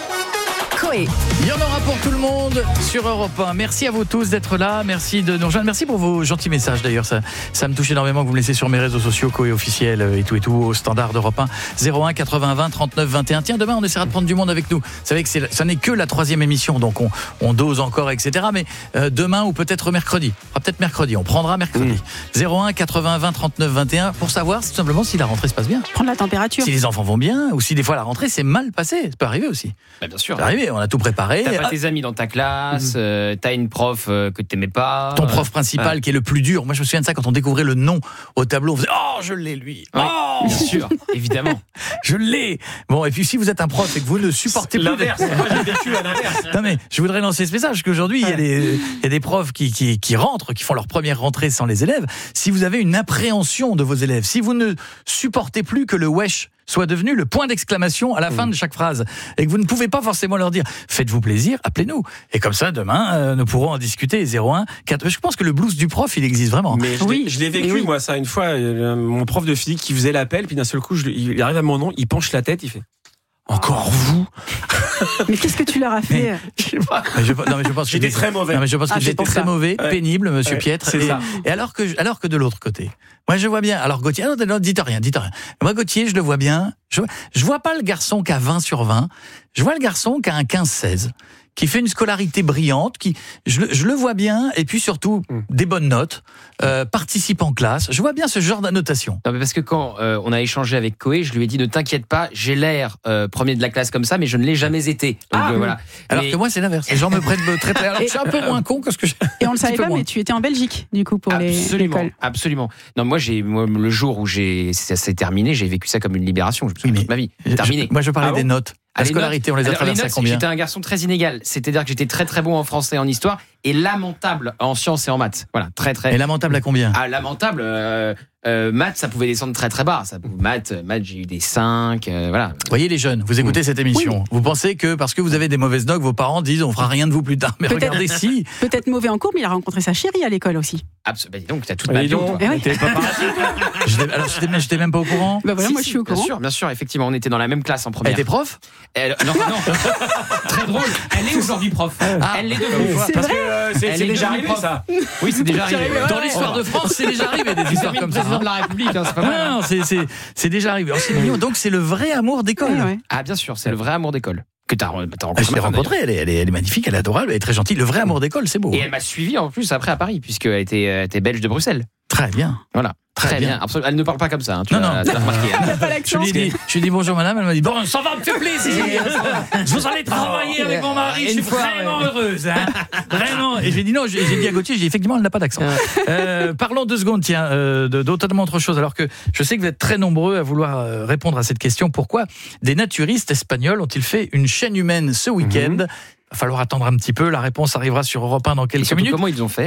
Coé. Il y en aura pour tout le monde sur Europe un. Merci à vous tous d'être là. Merci de nous rejoindre. Merci pour vos gentils messages d'ailleurs. Ça, ça me touche énormément que vous me laissez sur mes réseaux sociaux, Coé officiel et tout et tout, au standard d'Europe un. zéro un quatre-vingts vingt trente-neuf vingt et un. Tiens, demain on essaiera de prendre du monde avec nous. Vous savez que c'est, ça n'est que la troisième émission, donc on, on dose encore, et cetera. Mais euh, demain ou peut-être mercredi. On fera peut-être mercredi. On prendra mercredi. Mmh. zéro un quatre-vingts vingt trente-neuf vingt et un pour savoir tout simplement si la rentrée se passe bien. Prendre la température. Si les enfants vont bien ou si des fois la rentrée s'est mal passée. Ça peut arriver aussi. Bah, bien sûr. Ça peut arriver. On a tout préparé. T'as pas tes amis dans ta classe, euh, t'as une prof euh, que t'aimais pas. Ton prof principal ouais. qui est le plus dur. Moi, je me souviens de ça quand on découvrait le nom au tableau. On faisait oh, je l'ai lui. Ouais, oh bien sûr, évidemment. Je l'ai. Bon, et puis si vous êtes un prof et que vous ne supportez plus l'inverse, des... moi j'ai vécu à l'inverse. Non mais je voudrais lancer ce message qu'aujourd'hui il y a des il y a des profs qui qui qui rentrent, qui font leur première rentrée sans les élèves. Si vous avez une appréhension de vos élèves, si vous ne supportez plus que le wesh soit devenu le point d'exclamation à la fin de chaque phrase et que vous ne pouvez pas forcément leur dire faites-vous plaisir, appelez-nous. Et comme ça, demain, euh, nous pourrons en discuter. zéro un quatre Je pense que le blues du prof, il existe vraiment. Mais je, oui. l'ai, je l'ai vécu, oui. moi, ça, une fois. Euh, mon prof de physique qui faisait l'appel, puis d'un seul coup, je, il arrive à mon nom, il penche la tête, il fait encore vous. Mais qu'est-ce que tu leur as fait? Mais, je sais pas. Mais je, non, mais je pense j'étais très mauvais. Non, mais je pense que ah, j'étais très ça. mauvais, ouais. pénible, monsieur ouais, Pietre. C'est et, ça. et alors que, alors que de l'autre côté, moi je vois bien. Alors Gauthier, non, non, dites rien, dites rien. Moi Gauthier, je le vois bien. Je, je vois pas le garçon qui a vingt sur vingt, je vois le garçon qui a un quinze seize, qui fait une scolarité brillante, qui je, je le vois bien, et puis surtout mmh. des bonnes notes, euh, participe en classe. Je vois bien ce genre d'annotation. Non, mais parce que quand euh, on a échangé avec Koé, je lui ai dit ne t'inquiète pas, j'ai l'air euh, premier de la classe comme ça, mais je ne l'ai jamais été. Donc, ah, euh, voilà. Alors mais... que moi c'est l'inverse. Les gens me prennent très très. Alors je suis un peu moins con que ce que je. Et on le savait pas, mais tu étais en Belgique du coup pour absolument, l'école. Absolument. Non, moi j'ai moi, le jour où j'ai ça s'est terminé, j'ai vécu ça comme une libération. Je me souviens oui, toute ma vie. Terminé. Je, moi je parlais ah bon des notes. La scolarité, on les a Alors, traversées les à combien? J'étais un garçon très inégal. C'est-à-dire que j'étais très très bon en français et en histoire et lamentable en sciences et en maths. Voilà, très très. Et lamentable à combien? Ah, lamentable. Euh, euh, maths, ça pouvait descendre très très bas. Ça, maths, maths, j'ai eu des cinq. Euh, voilà. Vous voyez les jeunes, vous écoutez mmh. cette émission. Oui. Vous pensez que parce que vous avez des mauvaises notes, vos parents disent on fera rien de vous plus tard. Mais peut-être, regardez si. Peut-être mauvais en cours, mais il a rencontré sa chérie à l'école aussi. Absolument. Donc t'as toute ma vie. Eh oui. Alors j'étais, j'étais même pas au courant. Bah voilà, si, moi si, je suis au courant. Bien sûr, bien sûr. Effectivement, on était dans la même classe en première. Elle était prof? Elle, non, non. Très drôle. Elle est aujourd'hui prof. Ah, elle l'est devenue. C'est parce vrai. que euh, c'est, c'est déjà arrivé ça. Oui, c'est déjà arrivé. Dans l'histoire de France, c'est déjà arrivé des histoires comme ça. Président de la République, hein, c'est pas mal. Non, c'est, c'est, c'est déjà arrivé. Alors, c'est mignon. Donc c'est le vrai amour d'école. Ouais, ouais. Ah bien sûr, c'est le vrai amour d'école. Que t'as, t'as rencontré. Je l'ai rencontrée, elle est, elle, est, elle est magnifique, elle est adorable, elle est très gentille. Le vrai amour d'école, c'est beau. Et elle m'a suivi en plus après à Paris, puisqu'elle était, elle était belge de Bruxelles. Très bien. Voilà. Très, Très bien. bien. Absolument. Elle ne parle pas comme ça. Hein, tu non, l'as, non. Tu l'as remarqué, hein. Pas l'accent. Je lui ai dit, je lui ai dit bonjour madame, elle m'a dit bon, ça va me faire plaisir. Vous allez travailler avec mon mari, je suis vraiment heureuse. Hein. Vraiment. Et j'ai dit non, j'ai dit à Gauthier, j'ai dit effectivement, elle n'a pas d'accent. Euh, parlons deux secondes, tiens, euh, de, d'autotalement autre chose. Alors que je sais que vous êtes très nombreux à vouloir euh, répondre à cette question. Pourquoi des naturistes espagnols ont-ils fait une chaîne humaine ce week-end? Il va falloir attendre un petit peu. La réponse arrivera sur Europe un dans quelques minutes. Comment ils ont fait?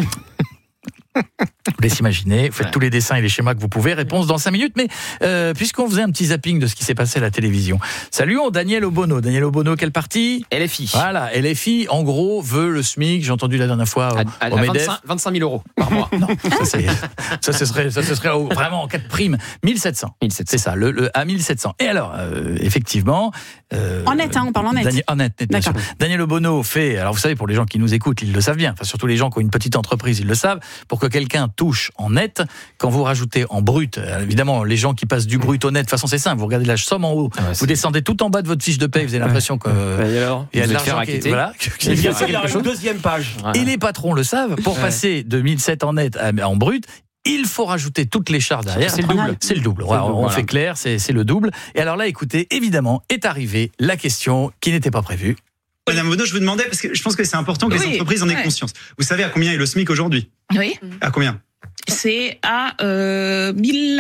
Vous laissez imaginer, faites ouais. tous les dessins et les schémas que vous pouvez. Réponse dans cinq minutes, mais euh, puisqu'on faisait un petit zapping de ce qui s'est passé à la télévision. Saluons Daniel Obono. Daniel Obono, quel parti? L F I. Voilà, L F I, en gros, veut le SMIC. J'ai entendu la dernière fois au, à, à, au à MEDEF. vingt-cinq mille euros par mois. Non, ça, c'est, ça, ce serait, ça ce serait vraiment en cas de prime. mille sept cents. mille sept cents. C'est ça, le, le, à mille sept cents. Et alors, euh, effectivement... Euh, en net, hein, on parle en net. Daniel, en net, net bien sûr. Daniel Obono fait... Alors, vous savez, pour les gens qui nous écoutent, ils le savent bien. Enfin, surtout les gens qui ont une petite entreprise, ils le savent. Pour que quelqu'un touche en net, quand vous rajoutez en brut, évidemment, les gens qui passent du brut au net, de toute façon, c'est simple. Vous regardez la somme en haut, ah ouais, vous descendez tout en bas de votre fiche de paye, vous avez l'impression que... Et alors, il y a de l'argent qui est... Voilà. Il y a une deuxième page. Et les patrons le savent. Pour passer de mille sept en net à, en brut, il faut rajouter toutes les charges derrière. C'est le double. C'est le double. C'est le double on voilà. fait clair, c'est, c'est le double. Et alors là, écoutez, évidemment, est arrivée la question qui n'était pas prévue. Madame Obono, je vous demandais, parce que je pense que c'est important que oui, les entreprises en aient ouais. conscience. Vous savez à combien est le SMIC aujourd'hui? Oui. À combien? C'est à euh, mille...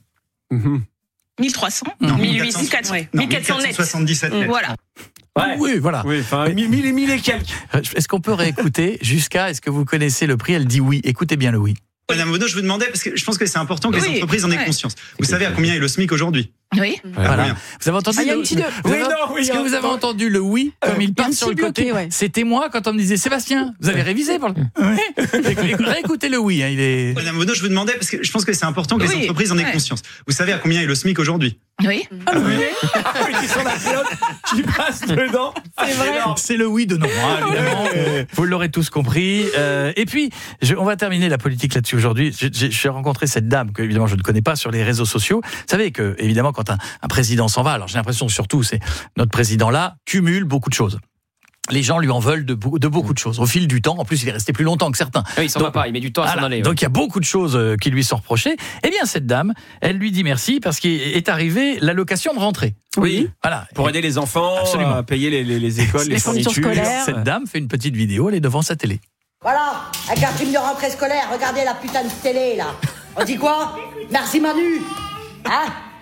Mmh. mille trois cents. Non, mille huit cents. mille quatre cents net. soixante-dix-sept net. Voilà. Ouais. Oui, voilà. Oui, enfin, mille et mille et quelques. Est-ce qu'on peut réécouter jusqu'à, est-ce que vous connaissez le prix? Elle dit oui. Écoutez bien le oui. Madame Obono, je vous demandais, parce que je pense que c'est important que oui, les entreprises en aient ouais. conscience. Vous savez à combien est le SMIC aujourd'hui? Oui. Voilà. Vous avez entendu ah, le, le, le, vous oui, avez, non, oui, Est-ce que vous avez entendu le oui comme il part sur le côté bloqué, ouais. C'était moi quand on me disait Sébastien, vous avez révisé pour le... Oui. Réécoutez le oui. Hein, il est... Madame Obono, je vous demandais, parce que je pense que c'est important que oui, les entreprises en aient ouais. conscience. Vous savez à combien est le SMIC aujourd'hui? Oui. Ah, oui. Qui sont la pilote, qui passe dedans. C'est vrai. C'est le oui de non, hein, évidemment. Vous l'aurez tous compris. Euh, et puis, je, on va terminer la politique là-dessus aujourd'hui. J'ai, j'ai rencontré cette dame que évidemment je ne connais pas sur les réseaux sociaux. Vous savez que évidemment quand un, un président s'en va, alors j'ai l'impression que surtout c'est notre président là cumule beaucoup de choses. Les gens lui en veulent de, de beaucoup de choses. Au fil du temps, en plus, il est resté plus longtemps que certains. Oui, il s'en donc, va pas, il met du temps à voilà, s'en aller. Ouais. Donc il y a beaucoup de choses qui lui sont reprochées. Eh bien, cette dame, elle lui dit merci parce qu'est arrivée l'allocation de rentrée. Oui, voilà. Pour aider les enfants, Absolument. à payer les, les, les écoles, les, les fournitures scolaires. Cette dame fait une petite vidéo, elle est devant sa télé. Voilà, avec la prime de rentrée scolaire, regardez la putain de télé, là. On dit quoi? Merci Manu. Hein?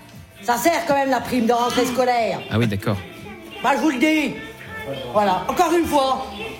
Ça sert quand même la prime de rentrée scolaire. Ah oui, d'accord. Bah, je vous le dis. Voilà, encore une fois,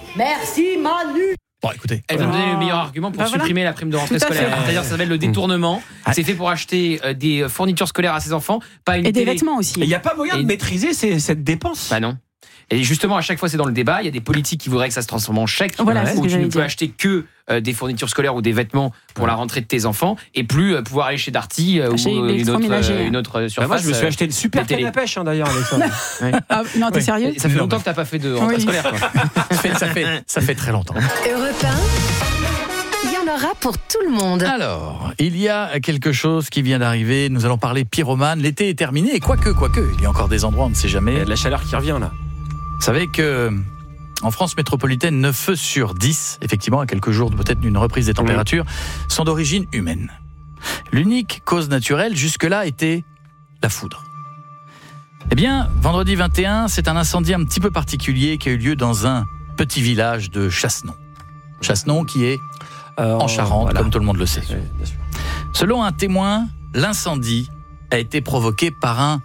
merci Manu. Bon, écoutez, elle vient me donner le meilleur argument pour bah, supprimer voilà. la prime de rentrée scolaire. Fait. C'est-à-dire, ça s'appelle le détournement. Mmh. C'est fait pour acheter euh, des fournitures scolaires à ses enfants, pas une et télé. Des vêtements aussi. Il n'y a pas moyen et... de maîtriser ces, cette dépense. Bah non. Et justement, à chaque fois, c'est dans le débat. Il y a des politiques qui voudraient que ça se transforme en chèque, voilà, où tu ne peux dire. acheter que euh, des fournitures scolaires ou des vêtements pour ouais. la rentrée de tes enfants, et plus euh, pouvoir aller chez Darty euh, ou une autre, euh, une autre surface. Bah moi, je me suis acheté une super canne à pêche, hein, d'ailleurs, avec ça. ouais. ah, non, t'es sérieux? Ça fait non, longtemps que t'as pas fait de rentrée oui. scolaire. Quoi. ça, fait, ça, fait, ça fait très longtemps. Europe un, il y en aura pour tout le monde. Alors, il y a quelque chose qui vient d'arriver. Nous allons parler pyromane. L'été est terminé. Et quoique, quoique, il y a encore des endroits, on ne sait jamais. Il y a de la chaleur qui revient là. Vous savez que en France métropolitaine, neuf feux sur dix, effectivement, à quelques jours peut-être d'une reprise des températures, mmh. sont d'origine humaine. L'unique cause naturelle jusque-là était la foudre. Eh bien, vendredi vingt et un, c'est un incendie un petit peu particulier qui a eu lieu dans un petit village de Chassenon. Chassenon qui est euh, en Charente, voilà. Comme tout le monde le sait. Oui, bien sûr. Selon un témoin, l'incendie a été provoqué par un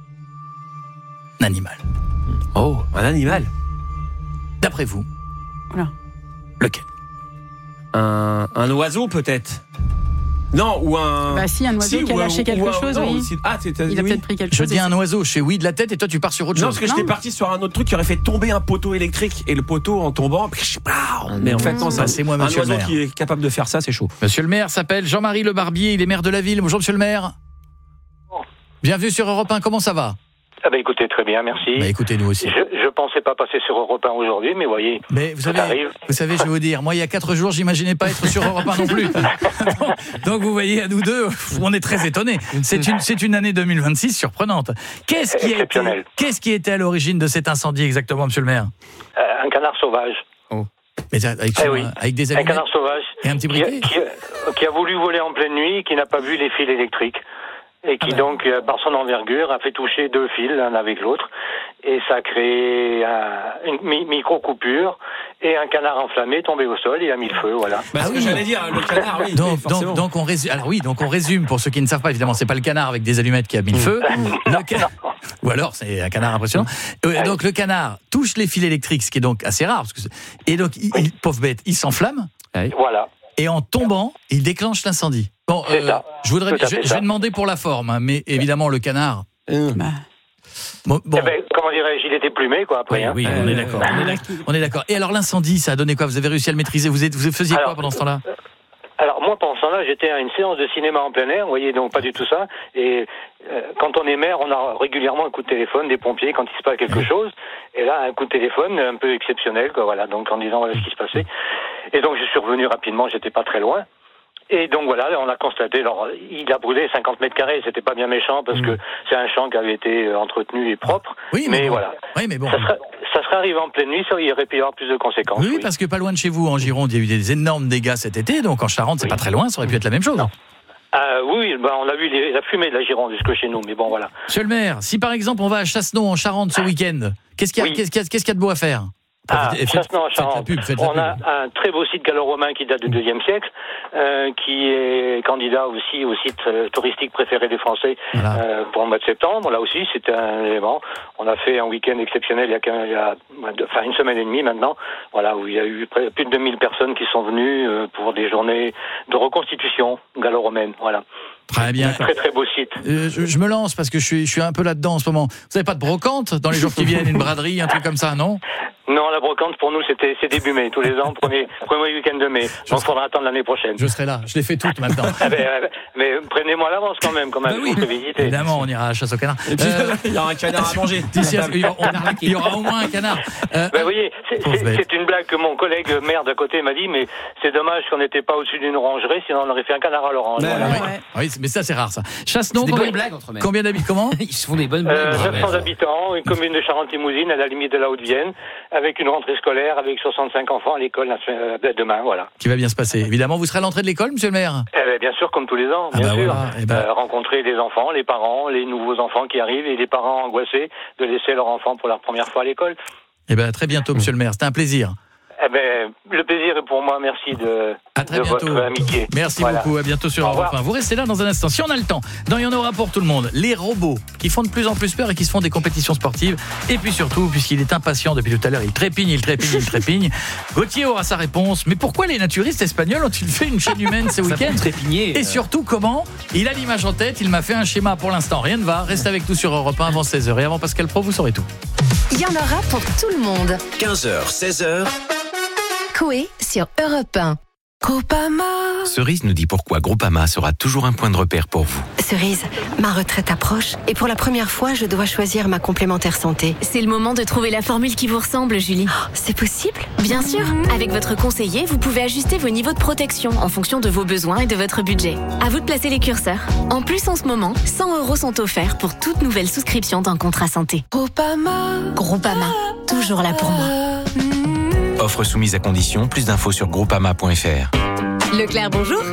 animal. Oh, un animal. D'après vous, voilà. Lequel ? un, un oiseau peut-être. Non, ou un... Bah si, un oiseau si, qui a lâché un, quelque un, chose, non, oui. C'est... Ah, t'es, t'es, il a oui. peut-être pris quelque je chose. Je dis un oiseau, je fais oui de la tête et toi tu pars sur autre non, chose. Non, parce que j'étais parti sur un autre truc qui aurait fait tomber un poteau électrique et le poteau en tombant... Mais en fait, non, ça, c'est moi, monsieur un oiseau le maire. Qui est capable de faire ça, c'est chaud. Monsieur le maire s'appelle Jean-Marie Le Barbier, il est maire de la ville. Bonjour monsieur le maire. Bon. Bienvenue sur Europe un, comment ça va ? Ah bah écoutez, très bien, merci. Bah écoutez, nous aussi. Je, je pensais pas passer sur Europe un aujourd'hui, mais voyez, mais vous savez, ça arrive. Vous savez, je vais vous dire, moi il y a quatre jours, j'imaginais pas être sur Europe un non plus. donc, donc vous voyez, à nous deux, on est très étonnés. C'est une, c'est une année deux mille vingt-six surprenante. Qu'est-ce qui, a été, qu'est-ce qui était à l'origine de cet incendie exactement, monsieur le maire ? euh, Un canard sauvage. Oh. Mais avec, eh oui. avec des allumettes. Un canard sauvage. Et un petit briquet qui, qui, a, qui a voulu voler en pleine nuit et qui n'a pas vu les fils électriques. Et qui ah ben. donc, par son envergure, a fait toucher deux fils l'un avec l'autre. Et ça a créé un, une mi- micro-coupure et un canard enflammé tombé au sol et a mis le feu, voilà. Bah, ah ce oui. que j'allais dire, le canard, oui. Donc, donc, donc, on résume, alors oui, donc on résume, pour ceux qui ne savent pas, évidemment, c'est pas le canard avec des allumettes qui a mis le feu. le ca... Ou alors, c'est un canard impressionnant. Euh, donc, le canard touche les fils électriques, ce qui est donc assez rare. Parce que et donc, il, il, pauvre bête, il s'enflamme. Voilà. Et en tombant, il déclenche l'incendie. Bon, euh, je voudrais, je, je vais demander pour la forme, hein, mais évidemment le canard. Mmh. Bah. Bon, bon. Eh ben, comment dirais-je, il était plumé quoi après. Oui, hein. oui on est d'accord. On est d'accord. On est d'accord. Et alors l'incendie, ça a donné quoi ? Vous avez réussi à le maîtriser ? Vous, êtes, vous faisiez alors, quoi pendant ce temps-là ? Alors moi pendant ce temps-là, j'étais à une séance de cinéma en plein air. Vous voyez, donc pas du tout ça. Et euh, quand on est maire, on a régulièrement un coup de téléphone des pompiers quand il se passe quelque mmh. chose. Et là, un coup de téléphone un peu exceptionnel, quoi. Voilà. Donc en disant voilà ce qui se passait. Et donc je suis revenu rapidement. J'étais pas très loin. Et donc voilà, on a constaté, alors il a brûlé cinquante mètres carrés, c'était pas bien méchant parce mmh. que c'est un champ qui avait été entretenu et propre. Oui, mais, mais bon. voilà. Oui, mais bon. Ça serait, ça serait arrivé en pleine nuit, ça, il aurait pu y avoir plus de conséquences. Oui, oui, parce que pas loin de chez vous, en Gironde, il y a eu des énormes dégâts cet été, donc en Charente, c'est oui. pas très loin, ça aurait pu être la même chose. Non. Euh, oui, ben on a vu les, la fumée de la Gironde jusque chez nous, mais bon voilà. Monsieur le maire, si par exemple on va à Chassenon en Charente ce week-end, qu'est-ce qu'il y a, oui. qu'est-ce qu'il y a, qu'est-ce qu'il y a de beau à faire ? Ah, Chassenon en Charente. On a un très beau site gallo-romain qui date du deuxième siècle, euh, qui est candidat aussi au site euh, touristique préféré des Français voilà. euh, pour le mois de septembre. Là aussi, c'est un élément. On a fait un week-end exceptionnel il y a, il y a enfin une semaine et demie maintenant, voilà, où il y a eu plus de deux mille personnes qui sont venues euh, pour des journées de reconstitution gallo-romaine. Voilà. Très bien. Très très beau site. Euh, je, je me lance parce que je suis, je suis un peu là-dedans en ce moment. Vous n'avez pas de brocante dans les jours qui viennent, une braderie, un truc comme ça, non ? Non, la brocante pour nous c'était c'est début mai, tous les ans, premier, premier week-end de mai. Je donc il faudra attendre l'année prochaine. Je serai là, je les fais toutes maintenant. ah ben, mais prenez-moi à l'avance quand même, quand même. Bah oui. visiter. Évidemment, on ira à la chasse au canard. Euh, il y aura un canard à manger. Il y aura au moins un canard. Euh, bah, vous voyez, c'est, c'est, c'est une blague que mon collègue maire d'à côté m'a dit, mais c'est dommage qu'on n'était pas au-dessus d'une orangerie, sinon on aurait fait un canard à l'orange. Bah, voilà. ouais. Ouais. Oui, mais ça c'est rare ça. Chassenon, des combien, bonnes blagues entre maires. Combien d'habitants ? Comment ? Ils se font des bonnes blagues. Euh, neuf cents habitants, une commune de Charente-Limousine à la limite de la Haute-Vienne, avec une rentrée scolaire, avec soixante-cinq enfants à l'école euh, demain, voilà. Qui va bien se passer. Évidemment, vous serez à l'entrée de l'école, monsieur le maire ? Eh bien, bien sûr, comme tous les ans, ah bien bah sûr. Voilà. Eh ben... euh, rencontrer les enfants, les parents, les nouveaux enfants qui arrivent et les parents angoissés de laisser leur enfant pour la première fois à l'école. Eh bien, très bientôt, monsieur le maire. C'était un plaisir. Eh ben, le plaisir est pour moi. Merci de, à très de bientôt. votre amitié. Merci voilà. beaucoup. À bientôt sur Europe un. Vous restez là dans un instant. Si on a le temps, dans Il y en aura pour tout le monde. Les robots qui font de plus en plus peur et qui se font des compétitions sportives. Et puis surtout, puisqu'il est impatient depuis tout à l'heure, il trépigne, il trépigne, il trépigne. Gauthier aura sa réponse. Mais pourquoi les naturistes espagnols ont-ils fait une chaîne humaine ce week-end ? Et euh... surtout, comment ? Il a l'image en tête. Il m'a fait un schéma pour l'instant. Rien ne va. Reste avec nous sur Europe un avant seize heures. Et avant Pascal Pro, vous saurez tout. Il y en aura pour tout le monde. quinze heures, seize heures. Coé sur Europe un. Groupama. Cerise nous dit pourquoi Groupama sera toujours un point de repère pour vous. Cerise, ma retraite approche et pour la première fois, je dois choisir ma complémentaire santé. C'est le moment de trouver la formule qui vous ressemble, Julie. Oh, c'est possible ? Bien sûr. Avec votre conseiller, vous pouvez ajuster vos niveaux de protection en fonction de vos besoins et de votre budget. À vous de placer les curseurs. En plus, en ce moment, cent euros sont offerts pour toute nouvelle souscription d'un contrat santé. Groupama. Groupama, toujours là pour moi. Offre soumise à condition, plus d'infos sur groupama point f r. Leclerc, bonjour.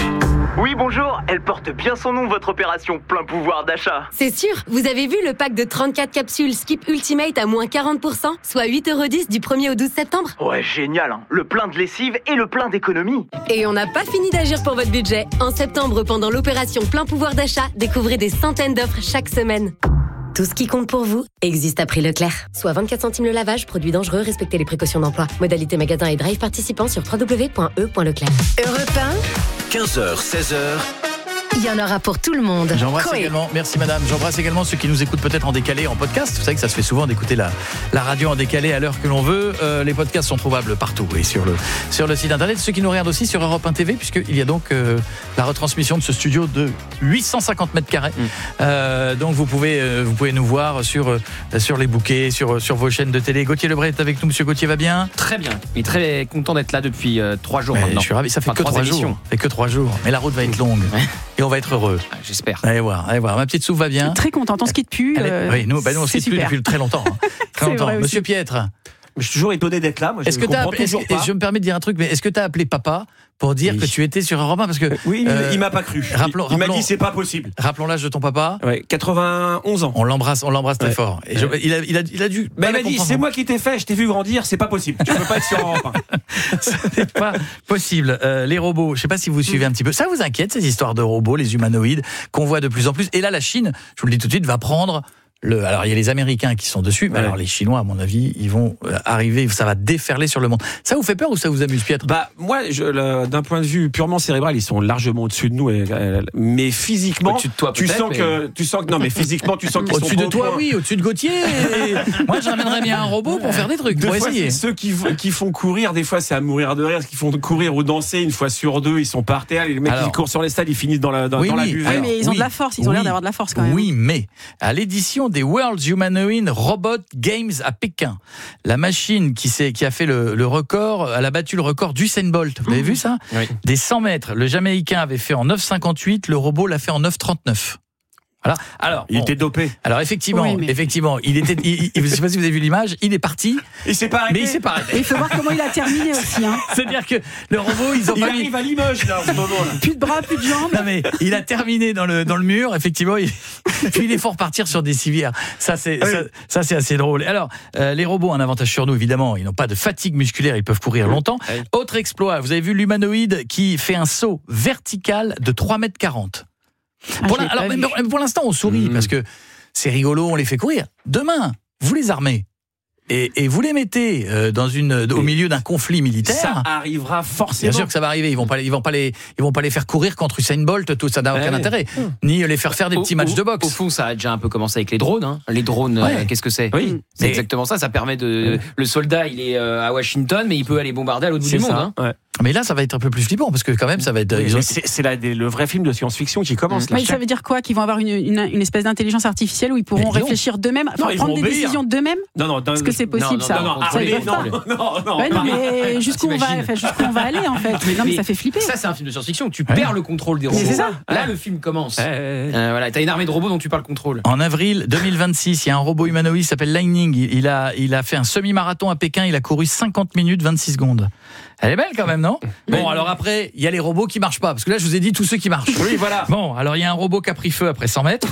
Oui, bonjour. Elle porte bien son nom, votre opération plein pouvoir d'achat. C'est sûr, vous avez vu le pack de trente-quatre capsules Skip Ultimate à moins quarante pour cent, soit huit euros dix du premier au douze septembre. Ouais, génial, hein. Le plein de lessive et le plein d'économie. Et on n'a pas fini d'agir pour votre budget. En septembre, pendant l'opération plein pouvoir d'achat, découvrez des centaines d'offres chaque semaine. Tout ce qui compte pour vous existe à prix Leclerc. Soit vingt-quatre centimes le lavage, produit dangereux, respectez les précautions d'emploi. Modalité magasin et drive participants sur w w w point e point leclerc. Europe un. quinze heures, seize heures. Il y en aura pour tout le monde. J'embrasse Coé. également, merci madame, j'embrasse également ceux qui nous écoutent peut-être en décalé, en podcast. Vous savez que ça se fait souvent d'écouter la, la radio en décalé à l'heure que l'on veut. Euh, les podcasts sont trouvables partout et sur le, sur le site internet. Ceux qui nous regardent aussi sur Europe un T V, puisqu'il y a donc euh, la retransmission de ce studio de huit cent cinquante mètres carrés. Mmh. Euh, donc vous pouvez, euh, vous pouvez nous voir sur, euh, sur les bouquets, sur, sur vos chaînes de télé. Gauthier Lebret est avec nous. Monsieur Gauthier va bien ? Très bien. Il est très content d'être là depuis euh, trois jours Mais maintenant. Je suis ravi, ça fait enfin, que trois jours. Ça fait que trois jours. Mais la route va être longue et on va être heureux. J'espère. Allez voir, allez voir. Ma petite soupe va bien. Très contente, on se quitte plus. Euh, oui, nous, bah nous on se quitte plus depuis très longtemps. Hein. Très longtemps. Monsieur Piètre. Je suis toujours étonné d'être là. Moi, est-ce je que tu as comprends toujours pas. Je me permets de dire un truc, mais est-ce que tu as appelé papa pour dire oui. que tu étais sur Europe un parce que oui, euh, il m'a pas cru. Rappelons, il, il rappelons, m'a dit c'est pas possible. Rappelons l'âge de ton papa. Ouais, quatre-vingt-onze ans. On l'embrasse, on l'embrasse ouais. très fort. Et je, il, a, il, a, il a dû. Mais il m'a dit c'est moi qui t'ai fait, je t'ai vu grandir, c'est pas possible. Tu peux pas être sur Europe un. C'est pas possible. Euh, les robots, je sais pas si vous suivez un petit peu. Ça vous inquiète ces histoires de robots, les humanoïdes qu'on voit de plus en plus. Et là, la Chine, je vous le dis tout de suite, va prendre. Le, alors il y a les Américains qui sont dessus, mais ouais. alors les Chinois, à mon avis, ils vont arriver, ça va déferler sur le monde. Ça vous fait peur ou ça vous amuse, Piètre ? Bah moi, je, le, d'un point de vue purement cérébral, ils sont largement au-dessus de nous, et, euh, mais physiquement, au-dessus de toi, tu sens mais... que, tu sens que non, mais physiquement, tu sens qu'ils au-dessus sont de toi, oui, au-dessus de Gauthier. Et... moi, j'amènerais bien un robot pour faire des trucs, deux pour fois, essayer. Ceux qui, qui font courir, des fois, c'est à mourir de rire, qui font courir ou danser une fois sur deux, ils sont par terre. Les mecs alors, qui courent sur les stades, ils finissent dans la dans, oui, dans oui, la buvette. Oui, mais ils ont oui, de la force, ils ont oui, l'air d'avoir de la force quand même. Oui, mais à l'édition des World Human Robot Games à Pékin. La machine qui, s'est, qui a fait le, le record, elle a battu le record d'Usain Bolt. Vous l'avez vu ça ? Oui. Des cent mètres. Le Jamaïcain avait fait en neuf cinquante-huit, le robot l'a fait en neuf trente-neuf. Voilà. Alors, il bon. était dopé. Alors effectivement, oui, mais... effectivement, il était. Il, il, je sais pas si vous avez vu l'image. Il est parti. Il s'est pas arrêté. Mais il s'est pas arrêté. Il faut voir comment il a terminé aussi. Hein. C'est-à-dire que le robot, ils ont il pas arrive mis... à Limoges là en ce moment. Là. Plus de bras, plus de jambes. Non mais il a terminé dans le dans le mur. Effectivement, il... puis il est fort partir sur des civières. Ça c'est oui. ça, ça c'est assez drôle. Alors euh, les robots ont un avantage sur nous évidemment. Ils n'ont pas de fatigue musculaire. Ils peuvent courir longtemps. Oui. Autre exploit. Vous avez vu l'humanoïde qui fait un saut vertical de trois mètres quarante. Ah, pour, la, alors, pour l'instant, on sourit mmh. parce que c'est rigolo, on les fait courir. Demain, vous les armez et, et vous les mettez euh, dans une, au milieu d'un conflit militaire. Ça arrivera forcément. Bien sûr que ça va arriver. Ils vont pas, ils vont pas les, ils vont pas les faire courir contre Usain Bolt. Tout ça n'a aucun ouais. intérêt. Mmh. Ni les faire faire des petits au, matchs au, de boxe. Au fond, ça a déjà un peu commencé avec les drones. Hein. Les drones, ouais. euh, qu'est-ce que c'est ? Oui, c'est mais... exactement ça. Ça permet de. Mmh. Le soldat, il est euh, à Washington, mais il peut aller bombarder à l'autre bout du monde. Hein. Ouais. Mais là, ça va être un peu plus flippant parce que quand même, ça va être. Oui, ils ont... C'est, c'est la, le vrai film de science-fiction qui commence. Mmh. Là, mais ça veut dire quoi ? Qu'ils vont avoir une, une, une espèce d'intelligence artificielle où ils pourront mais réfléchir non. d'eux-mêmes, enfin, non, prendre des obéir. décisions d'eux-mêmes ? Non, non. Est-ce que c'est possible non, ça Non, non, non, ça non, non, non, ouais, non, mais jusqu'où on va, enfin, jusqu'où on va aller en fait ? Mais non, mais ça fait flipper. Ça, c'est un film de science-fiction. Tu perds le contrôle des robots. C'est ça. Là, le film commence. Voilà, t'as une armée de robots dont tu perds le contrôle. En avril deux mille vingt-six, il y a un robot humanoïde qui s'appelle Lightning. Il a, il a fait un semi-marathon à Pékin. Il a couru cinquante minutes vingt-six secondes. Elle est belle quand même, non ? Bon, alors après, il y a les robots qui marchent pas. Parce que là, je vous ai dit tous ceux qui marchent. Oui, voilà. Bon, alors il y a un robot qui a pris feu après cent mètres.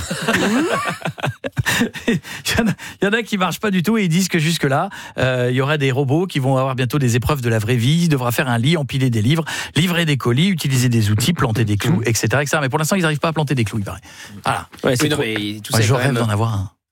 Il y, en a, il y en a qui marchent pas du tout et ils disent que jusque-là, euh, il y aura des robots qui vont avoir bientôt des épreuves de la vraie vie. Ils devraient faire un lit, empiler des livres, livrer des colis, utiliser des outils, planter des clous, et cetera et cetera. Mais pour l'instant, ils n'arrivent pas à planter des clous, il paraît. Voilà. Ouais, c'est oui, non, mais tout Moi, ça je rêve même... d'en avoir un.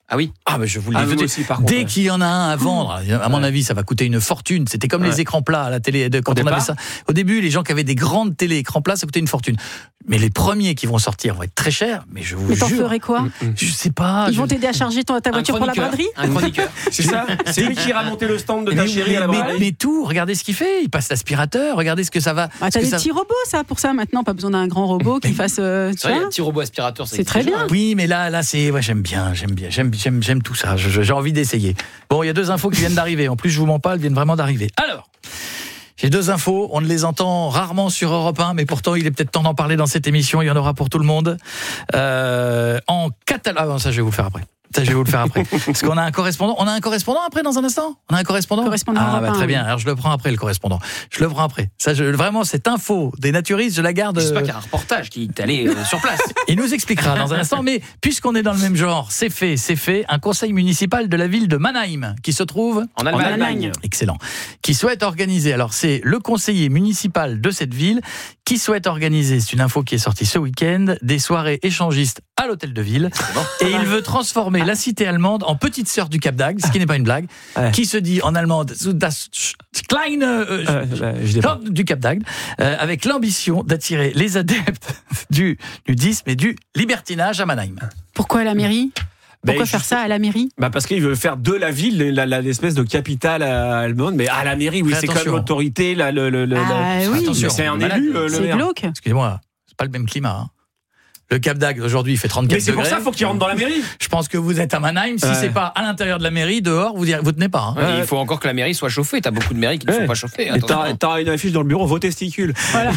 Ah oui. Ah, mais je vous le dis. Ah, Dès- moi aussi, par contre, Dès ouais. qu'il y en a un à vendre, à mon Ouais. avis, ça va coûter une fortune. C'était comme Ouais. les écrans plats à la télé de- quand Au on avait départ. ça. Au début, les gens qui avaient des grandes télé écrans plats, ça coûtait une fortune. Mais les premiers qui vont sortir vont être très chers. Mais je vous Mais t'en jure. ferais quoi? Je sais pas. Ils je- vont t'aider à charger ton- ta voiture pour la chroniqueur. braderie? Un chroniqueur. C'est ça. C'est lui qui ira monter le stand de ta Mais, chérie à la mais- braderie. mais tout, regardez ce qu'il fait. Il passe l'aspirateur. Regardez ce que ça va. Bah, ce t'as que des ça- petits robots, ça, pour ça, maintenant. Pas besoin d'un grand robot qui fasse. euh, tu C'est vrai, il y a vois un petit robot aspirateur. ça C'est existe très déjà. bien. Oui, mais là, là, c'est, ouais, j'aime bien, j'aime bien, j'aime, j'aime, j'aime tout ça. Je- je- J'ai envie d'essayer. Bon, il y a deux infos qui viennent d'arriver. En plus, je vous mens pas, elles viennent vraiment d'arriver. Alors, j'ai deux infos. On ne les entend rarement sur Europe un, mais pourtant, il est peut-être temps d'en parler dans cette émission. Il y en aura pour tout le monde. Euh, en Catalogne. Ah, non, ça, je vais vous le faire après. Ça, je vais vous le faire après. Parce qu'on a un correspondant. On a un correspondant après dans un instant. On a un correspondant. Correspondant Ah, Europe bah, un, très oui. bien. Alors, je le prends après le correspondant. Je le prends après. Ça, je, vraiment, cette info des naturistes, je la garde. J'espère euh, qu'il y a un reportage qui est allé euh, sur place. Il nous expliquera dans un instant, mais puisqu'on est dans le même genre, c'est fait, c'est fait. Un conseil municipal de la ville de Mannheim, qui se trouve En Allemagne. en Allemagne. Excellent. Qui souhaite organiser, alors c'est le conseiller municipal de cette ville qui souhaite organiser, c'est une info qui est sortie ce week-end, des soirées échangistes à l'hôtel de ville. Et il veut transformer la cité allemande en petite sœur du Cap d'Agde, ce qui n'est pas une blague, Ouais. qui se dit en allemand das kleine euh, Euh, bah, je l'ai pas. du Cap d'Agde, euh, avec l'ambition d'attirer les adeptes du nudisme et du libertinage à Mannheim. Pourquoi à la mairie? Pourquoi Ben, faire ça à la mairie? Bah parce qu'il veut faire de la ville la- la- l'espèce de capitale euh, allemande, mais à la mairie, oui, Fais c'est quand même attention. l'autorité, la, le, le, le- Ah la- oui. Attention. Mais c'est un Malade. élu, le, le C'est maire. glauque. Excusez-moi, c'est pas le même climat. hein. Le Cap d'Agde aujourd'hui il fait trente-quatre Mais c'est pour degrés. ça, faut qu'il rentre dans la mairie. Je pense que vous êtes à Mannheim. Si Ouais. c'est pas à l'intérieur de la mairie, dehors, vous y- vous tenez pas. hein. Ouais, Il faut encore que la mairie soit chauffée. T'as beaucoup de mairies qui ne Ouais. sont pas chauffées. Et Attention. t'as t'as une affiche dans le bureau, vos testicules. Voilà.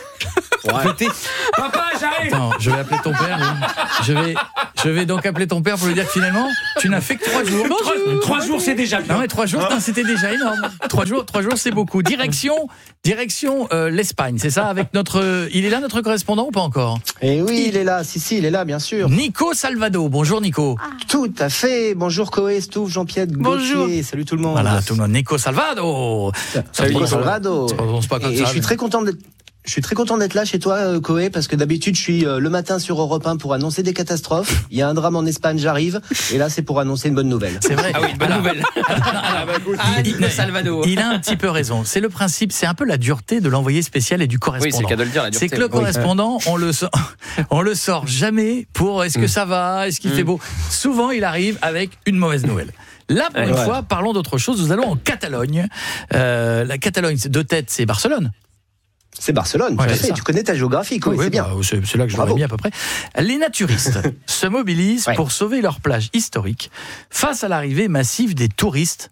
Papa, j'arrive. Attends, je vais appeler ton père. oui. Je vais, je vais donc appeler ton père pour lui dire que finalement, tu n'as fait que trois jours. Trois, trois jours, c'est déjà bien. Non mais trois jours, putain, c'était déjà énorme. Trois jours, trois jours, c'est beaucoup. Direction, direction euh, l'Espagne, c'est ça avec notre. Il est là notre correspondant ou pas encore? Et oui, il est là. Si, si, il est là, bien sûr. Nico Salvado. Bonjour Nico. Tout à fait. Bonjour Coé, Stouff, Jean-Pierre Bonjour. Gauthier. Salut tout le monde. Voilà, tout le monde. Nico Salvado. Salut Nico Salvado. Ça prononce pas comme Et, ça, et je suis mais- très content d'être. Je suis très content d'être là chez toi, euh, Coé, parce que d'habitude, je suis euh, le matin sur Europe un pour annoncer des catastrophes. Il y a un drame en Espagne, j'arrive. Et là, c'est pour annoncer une bonne nouvelle. C'est vrai. Ah oui, bonne Alors, nouvelle. Ah, Nico Salvado. Il a un petit peu raison. C'est le principe, c'est un peu la dureté de l'envoyé spécial et du Oui, correspondant. c'est le cas de le dire, la C'est dureté. que le Oui. correspondant, on le sort, on le sort jamais pour est-ce que ça va, est-ce qu'il fait beau. Souvent, il arrive avec une mauvaise nouvelle. Là, pour Ouais. une Ouais. fois, parlons d'autre chose. Nous allons en Catalogne. Euh, la Catalogne, c'est de tête, c'est Barcelone. C'est Barcelone, tout Ouais, à c'est fait. ça. Tu connais ta géographie, Coé, Oui, c'est bien. bah, c'est c'est là que je l'aurais Bravo. mis à peu près. Les naturistes se mobilisent Ouais. pour sauver leur plage historique face à l'arrivée massive des touristes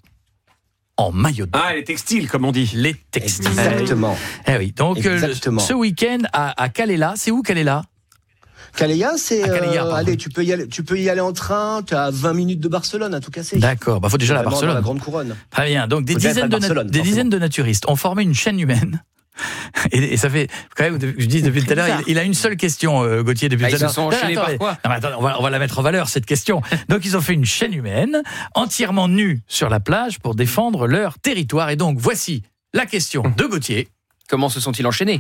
en maillot de bain. Ah, les textiles, comme on dit. Les textiles. Exactement. Eh oui, donc euh, Exactement. ce week-end à, à Calella, c'est où Calella? Calella, c'est. À Calella, euh, pardon. allez, tu peux y aller. Tu peux y aller en train. Tu as vingt minutes de Barcelone à tout casser. D'accord, bah faut déjà la Vraiment Barcelone. dans la grande couronne. Très bien, donc des Faut déjà dizaines être de à na- Barcelone, des forcément. dizaines de naturistes ont formé une chaîne humaine. Et, et ça fait quand même, je dis depuis tout à l'heure, il, il a une seule question, euh, Gauthier, depuis Ah, tout à ils l'heure. se sont Non, enchaînés attendez. par quoi Non, mais attendez, on va, on va la mettre en valeur cette question. Donc ils ont fait une chaîne humaine entièrement nue sur la plage pour défendre leur territoire. Et donc voici la question de Gauthier. Comment se sont-ils enchaînés?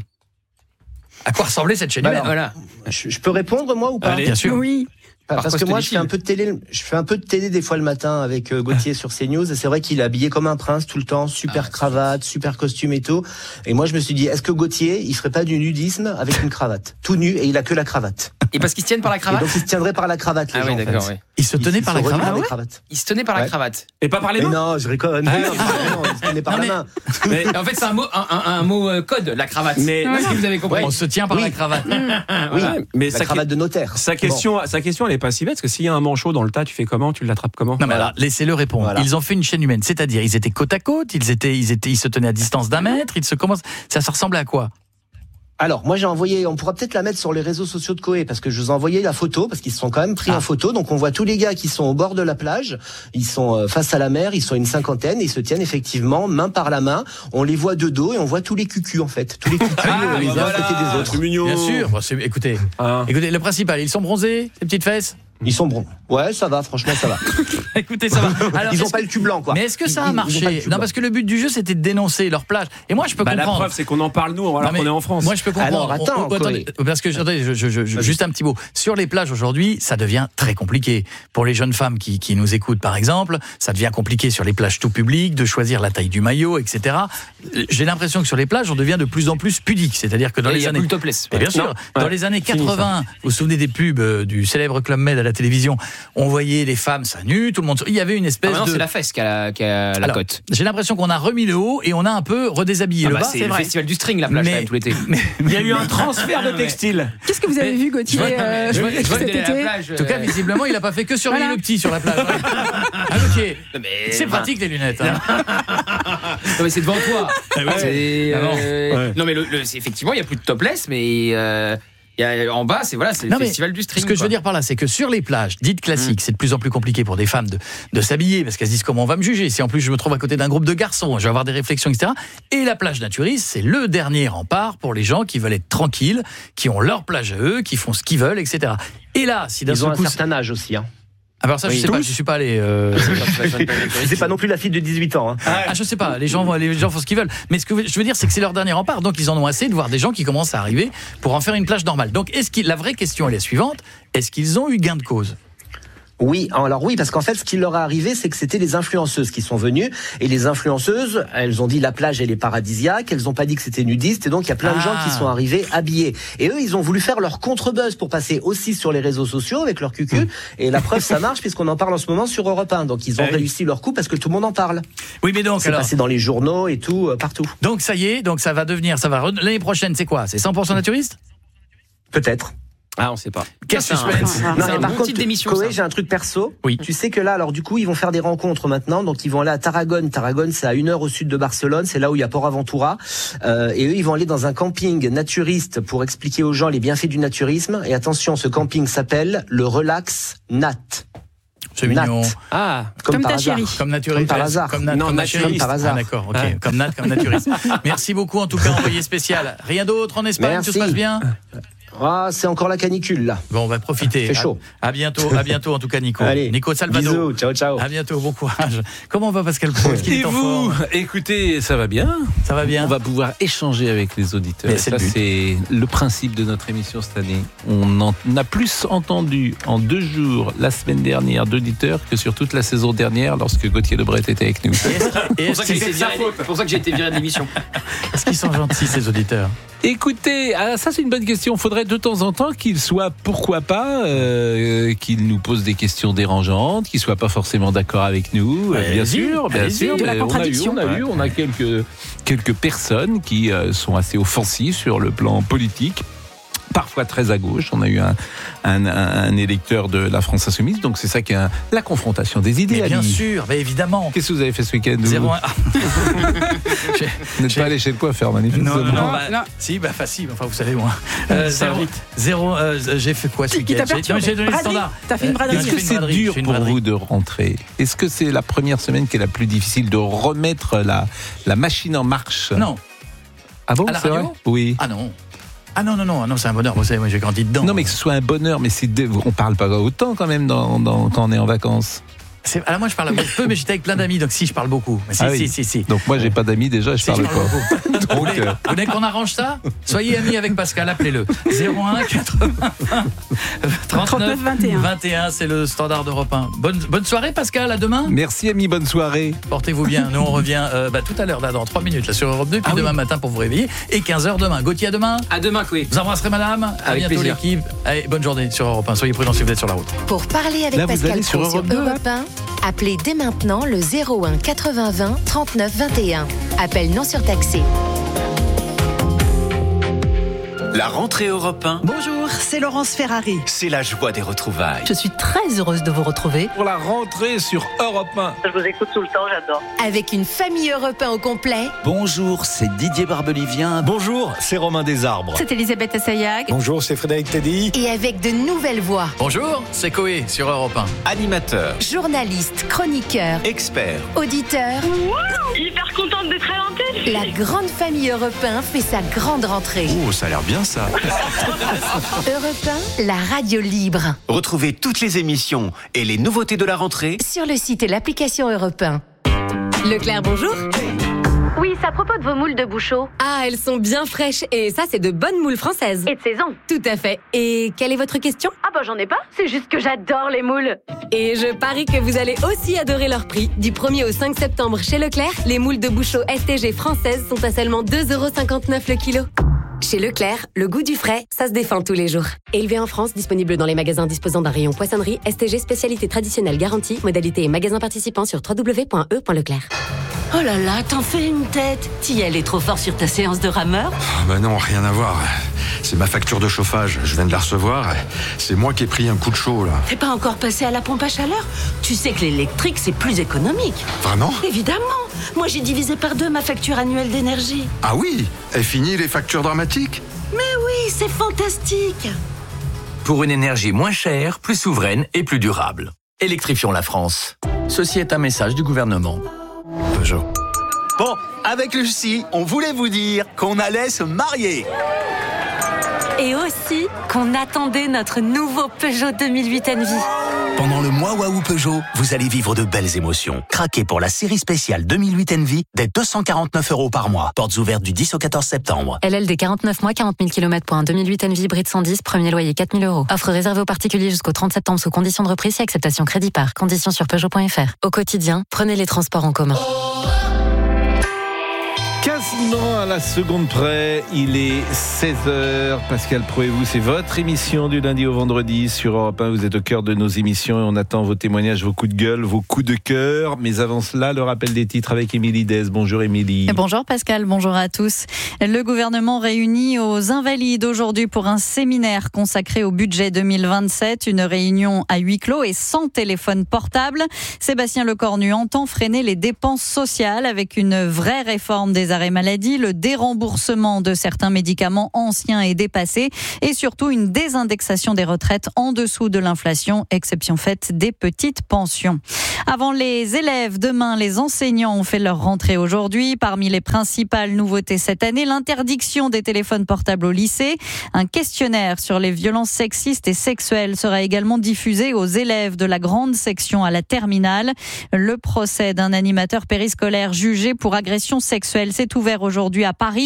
À quoi ressemblait cette chaîne Bah humaine? alors, Voilà. Je, je peux répondre moi ou pas? Allez, bien sûr. Oui. Parce Par que quoi moi, se je fais un peu de télé, je fais un peu de télé des fois le matin avec euh, Gauthier sur CNews. Et c'est vrai qu'il est habillé comme un prince tout le temps, super Ah, cravate, super costume et tout. Et moi, je me suis dit, est-ce que Gauthier, il ferait pas du nudisme avec une cravate, tout nu et il a que la cravate. Et parce qu'ils se tiennent par la Et cravate? donc, il se tiendrait par la cravate. Les Ah gens, oui, en fait. d'accord, oui. Ils se tenaient Ils par se la regardaient cravate. les cravates. Ils se tenaient par la Ouais. cravate. Et pas par les Mais mains. non, je déconne. Ah, Non, non, ils se tenaient par Non, la mais- main. Mais, En fait, c'est un mot, un, un- un mot euh, code, la cravate. Mais- Est-ce que vous avez compris? On se tient par Oui. la cravate. Oui, voilà, mais la sa, cravate de notaire. sa question, sa question, elle est pas si bête, parce que s'il y a un manchot dans le tas, tu fais comment? Tu l'attrapes comment? Non mais alors, laissez-le répondre. Voilà. Ils ont fait une chaîne humaine, c'est-à-dire ils étaient côte à côte, ils étaient, ils étaient, ils se tenaient à distance d'un mètre, ils se commencent. Ça, ça ressemblait à quoi? Alors, moi, j'ai envoyé, on pourra peut-être la mettre sur les réseaux sociaux de Coé, parce que je vous ai envoyé la photo, parce qu'ils se sont quand même pris Ah. en photo. Donc, on voit tous les gars qui sont au bord de la plage. Ils sont euh, face à la mer, ils sont une cinquantaine, et ils se tiennent effectivement main par la main. On les voit de dos et on voit tous les cucus, en fait. Tous les cucus, Ah, euh, les bah uns à voilà. côté des autres. C'est mignon. Bien sûr. Bon, c'est- écoutez, Hein. écoutez, le principal, ils sont bronzés, ces petites fesses. Ils sont bons. Ouais, ça va, franchement, ça va. Écoutez, ça va. Alors, ils n'ont pas le cul blanc, quoi. Mais est-ce que ça a Ils- ils- ils ont pas marché le cul Non, blanc. parce que le but du jeu, c'était de dénoncer leur plage. Et moi, je peux Bah, la comprendre. preuve, c'est qu'on en parle nous, alors Non, mais qu'on est en France. Moi, je peux comprendre. Alors, attends, On- on- attendez, parce que attendez, je, je, je, je- juste un petit mot. Sur les plages aujourd'hui, ça devient très compliqué. Pour les jeunes femmes qui, qui nous écoutent, par exemple, ça devient compliqué sur les plages tout publiques de choisir la taille du maillot, et cetera. J'ai l'impression que sur les plages, on devient de plus en plus pudique. C'est-à-dire que dans Et il les y a années, plus le topless. Et bien sûr, Non. dans Ouais. les années Fini, ça. quatre-vingts, vous vous souvenez des pubs euh, du célèbre Club Med à la télévision, on voyait les femmes seins nus, tout le monde. Il y avait une Ah, espèce maintenant, de. c'est la fesse qui a la, qui a la Alors, cote. J'ai l'impression qu'on a remis le haut et on a un peu redéshabillé Ah le bah, bas. c'est le vrai. festival du string, la plage, Mais- quand même, tout l'été. Il y a eu un transfert de textile. Qu'est-ce que vous avez vu, Gauthier, Je vois- euh, je vois- je vois cet que- été En tout cas, visiblement, il n'a pas fait que surveiller Voilà. le petit sur la plage. Ah, Gauthier, Mais- c'est pratique les lunettes. hein. Non mais c'est devant toi. ouais. C'est, Ah bon. euh, Ouais. Non mais le, le- c'est- effectivement il y a plus de topless, mais euh, il y a, en bas c'est voilà c'est le Non, mais festival du string. Ce que je quoi. veux dire par là, c'est que sur les plages dites classiques, c'est de plus en plus compliqué pour des femmes de, de s'habiller parce qu'elles se disent comment on va me juger. Si en plus je me trouve à côté d'un groupe de garçons, je vais avoir des réflexions, et cetera. Et la plage naturiste, c'est le dernier rempart pour les gens qui veulent être tranquilles, qui ont leur plage à eux, qui font ce qu'ils veulent, et cetera. Et là, si d'un Ils ont seul un coup, certain âge aussi. Hein. alors ça, je Oui, sais pas, tous. je suis pas allé. Euh... C'est pas non plus la fille de dix-huit ans. Hein. Ah, je sais pas, les gens, vont- les gens font ce qu'ils veulent. Mais ce que je veux dire, c'est que c'est leur dernier rempart. Donc, ils en ont assez de voir des gens qui commencent à arriver pour en faire une plage normale. Donc, est-ce qu'il, la vraie question est la suivante, est-ce qu'ils ont eu gain de cause ? Oui, alors oui, parce qu'en fait, ce qui leur est arrivé, c'est que c'était les influenceuses qui sont venues. Et les influenceuses, elles ont dit la plage, elle est paradisiaque. Elles ont pas dit que c'était nudiste. Et donc, il y a plein de Ah. gens qui sont arrivés habillés. Et eux, ils ont voulu faire leur contre-buzz pour passer aussi sur les réseaux sociaux avec leur cucu. Mmh. Et la preuve, ça marche puisqu'on en parle en ce moment sur Europe un. Donc, ils ont Ah oui. réussi leur coup parce que tout le monde en parle. Oui, mais donc, C'est alors. passé dans les journaux et tout, euh, partout. Donc, ça y est, donc ça va devenir, ça va. re- L'année prochaine, c'est quoi ? C'est cent pour cent naturiste ? Peut-être. Ah, on sait pas. Quel c'est un- suspense ! c'est un Non, mais bon par contre, titre d'émission, Koé, ça. j'ai un truc perso. Oui. Tu sais que là, alors du coup, ils vont faire des rencontres maintenant. Donc, ils vont aller à Tarragone. Tarragone, c'est à une heure au sud de Barcelone. C'est là où il y a Port Aventura. Euh, et eux, ils vont aller dans un camping naturiste pour expliquer aux gens les bienfaits du naturisme. Et attention, ce camping s'appelle le Relax Nat. C'est Nat. mignon. Ah, Comme, Comme par ta hasard. chérie. Comme naturiste. Comme par hasard. Comme nat, Non, comme naturiste. naturiste. Comme par hasard. Ah, d'accord, ok. Ouais. Comme nat, comme naturiste. Merci beaucoup, en tout cas, envoyé spécial. Rien d'autre en Espagne, Merci. tout se passe bien ? Ah, c'est encore la canicule, là. Bon, on va profiter. C'est chaud. À, à bientôt, à bientôt, en tout cas, Nico. Allez. Nico Salvador. Bisous. Ciao, ciao. À bientôt, bon courage. Comment va Pascal Pro ? Est-ce qu'il est Et en vous, forme ? écoutez, ça va bien. Ça va bien. On va pouvoir échanger avec les auditeurs. Mais Et c'est ça, le but. c'est le principe de notre émission cette année. On en a plus entendu en deux jours la semaine dernière d'auditeurs que sur toute la saison dernière lorsque Gauthier Lebret était avec nous. Et est-ce- et C'est pour ça est-ce que j'ai été qu'ils- viré- c'est pour ça que j'ai été viré de l'émission. est-ce qu'ils sont gentils, ces auditeurs ? Écoutez, ah, ça c'est une bonne question. Il faudrait de temps en temps qu'ils soient, pourquoi pas, euh, qu'ils nous posent des questions dérangeantes, qu'ils soient pas forcément d'accord avec nous. Euh, Allez-y, bien sûr, bien allez-y, sûr. de la mais on a eu, contradiction. on a eu, on a quelques quelques personnes qui euh, sont assez offensives sur le plan politique. Parfois très à gauche. On a eu un, un, un électeur de la France Insoumise, donc c'est ça qui est un- la confrontation des idées. Mais bien Ali. sûr, mais évidemment. Qu'est-ce que vous avez fait ce week-end vous zéro un. Vous n'êtes pas allé chez le coiffeur, manifestement. Non, non, non, bah, si, bah facile, enfin vous savez moi. Euh, Ça zéro, vite. zéro, euh, j'ai fait quoi ce Qui- qui week-end t'a J'ai- perturbé non, j'ai donné le Braderie. standard. T'as fait une braderie. Euh, Est-ce j'ai que fait une c'est braderie, dur j'ai fait une pour braderie. vous de rentrer? Est-ce que c'est la première semaine qui est la plus difficile de remettre la, la machine en marche? Non. Ah bon, À la c'est radio vrai? Oui. Ah non. Ah non, non, non, ah non, c'est un bonheur, vous savez, moi j'ai grandi dedans. Non, mais que ce soit un bonheur, mais c'est de- on parle pas autant quand même dans, dans- quand on est en vacances. C'est- Alors moi je parle peu, mais j'étais avec plein d'amis, donc si je parle beaucoup. Mais si, Ah si, oui. si, si. Donc moi j'ai pas d'amis déjà, je Si, je parle parle pas. beaucoup. Vous Donc, voulez, euh, vous voulez qu'on arrange ça? Soyez amis avec Pascal, appelez-le. zéro un quatre-vingts trente-neuf vingt et un. vingt et un, c'est le standard d'Europe un. Bonne, bonne soirée Pascal, à demain. Merci ami, bonne soirée. Portez-vous bien. Nous on revient euh, bah, tout à l'heure, là, dans trois minutes, là, sur Europe deux, puis Ah oui. demain matin pour vous réveiller. Et quinze heures demain. Gauthier, à demain. À demain, Coué. Vous embrasserez madame. À Avec bientôt plaisir. l'équipe. Allez, bonne journée sur Europe un. Soyez prudents si vous êtes sur la route. Pour parler avec Là, vous Pascal allez sur Pro sur Europe deux, Europe un, appelez dès maintenant le zéro un quatre-vingts vingt trente-neuf vingt et un. Appel non surtaxé. La rentrée Europe un, Bonjour, c'est Laurence Ferrari. c'est la joie des retrouvailles. Je suis très heureuse de vous retrouver. Pour la rentrée sur Europe un. Je vous écoute tout le temps, j'adore. Avec une famille Europe un au complet. Bonjour, c'est Didier Barbelivien. Bonjour, c'est Romain Desarbres. C'est Elisabeth Assayag. Bonjour, c'est Frédéric Teddy. Et avec de nouvelles voix. Bonjour, c'est Coé sur Europe un. Animateur, Journalistes, chroniqueurs, expert, auditeurs. Hyper contente d'être à l'antenne. La grande famille Europe un fait sa grande rentrée. Oh, ça a l'air bien ça. Europe un, la radio libre. Retrouvez toutes les émissions et les nouveautés de la rentrée sur le site et l'application Europe un. Leclerc, bonjour. Oui, c'est à propos de vos moules de Bouchot. Ah, elles sont bien fraîches et ça, c'est de bonnes moules françaises. Et de saison. Tout à fait. Et quelle est votre question? Ah bah j'en ai pas, c'est juste que j'adore les moules. Et je parie que vous allez aussi adorer leur prix. Du premier au cinq septembre chez Leclerc, les moules de Bouchot S T G françaises sont à seulement deux euros cinquante-neuf le kilo. Chez Leclerc, le goût du frais, ça se défend tous les jours. Élevé en France, disponible dans les magasins disposant d'un rayon poissonnerie, S T G spécialité traditionnelle garantie, modalité et magasins participants sur w w w point e point leclerc. Oh là là, t'en fais une tête. T'y es allé trop fort sur ta séance de rameur? Ah bah non, rien à voir. C'est ma facture de chauffage, je viens de la recevoir. C'est moi qui ai pris un coup de chaud là. T'es pas encore passé à la pompe à chaleur? Tu sais que l'électrique c'est plus économique. Vraiment? Évidemment. Moi j'ai divisé par deux ma facture annuelle d'énergie. Ah oui? Est fini les factures dramatiques? Mais oui, c'est fantastique. Pour une énergie moins chère, plus souveraine et plus durable. Électrifions la France. Ceci est un message du gouvernement. Peugeot. Bon, avec Lucie, on voulait vous dire qu'on allait se marier. Et aussi qu'on attendait notre nouveau Peugeot deux mille huit Envy. Pendant le mois Waouh Peugeot, vous allez vivre de belles émotions. Craquez pour la série spéciale deux mille huit Envy dès deux cent quarante-neuf euros par mois. Portes ouvertes du dix au quatorze septembre. L L D quarante-neuf mois, quarante mille kilomètres pour un deux mille huit Envy hybride cent dix, premier loyer quatre mille euros. Offre réservée aux particuliers jusqu'au trente septembre sous conditions de reprise et acceptation crédit par. Conditions sur Peugeot point F R. Au quotidien, prenez les transports en commun. Quasiment à la seconde près, il est seize heures. Pascal Pro et vous, c'est votre émission du lundi au vendredi sur Europe un. Vous êtes au cœur de nos émissions et on attend vos témoignages, vos coups de gueule, vos coups de cœur. Mais avant cela, le rappel des titres avec Émilie Dez. Bonjour Émilie. Bonjour Pascal, bonjour à tous. Le gouvernement réunit aux Invalides aujourd'hui pour un séminaire consacré au budget deux mille vingt-sept. Une réunion à huis clos et sans téléphone portable. Sébastien Lecornu entend freiner les dépenses sociales avec une vraie réforme des arrêts maladie, le déremboursement de certains médicaments anciens et dépassés et surtout une désindexation des retraites en dessous de l'inflation, exception faite des petites pensions. Avant les élèves, demain, les enseignants ont fait leur rentrée aujourd'hui. Parmi les principales nouveautés cette année, l'interdiction des téléphones portables au lycée. Un questionnaire sur les violences sexistes et sexuelles sera également diffusé aux élèves de la grande section à la terminale. Le procès d'un animateur périscolaire jugé pour agression sexuelle s'est ouvert aujourd'hui à Paris.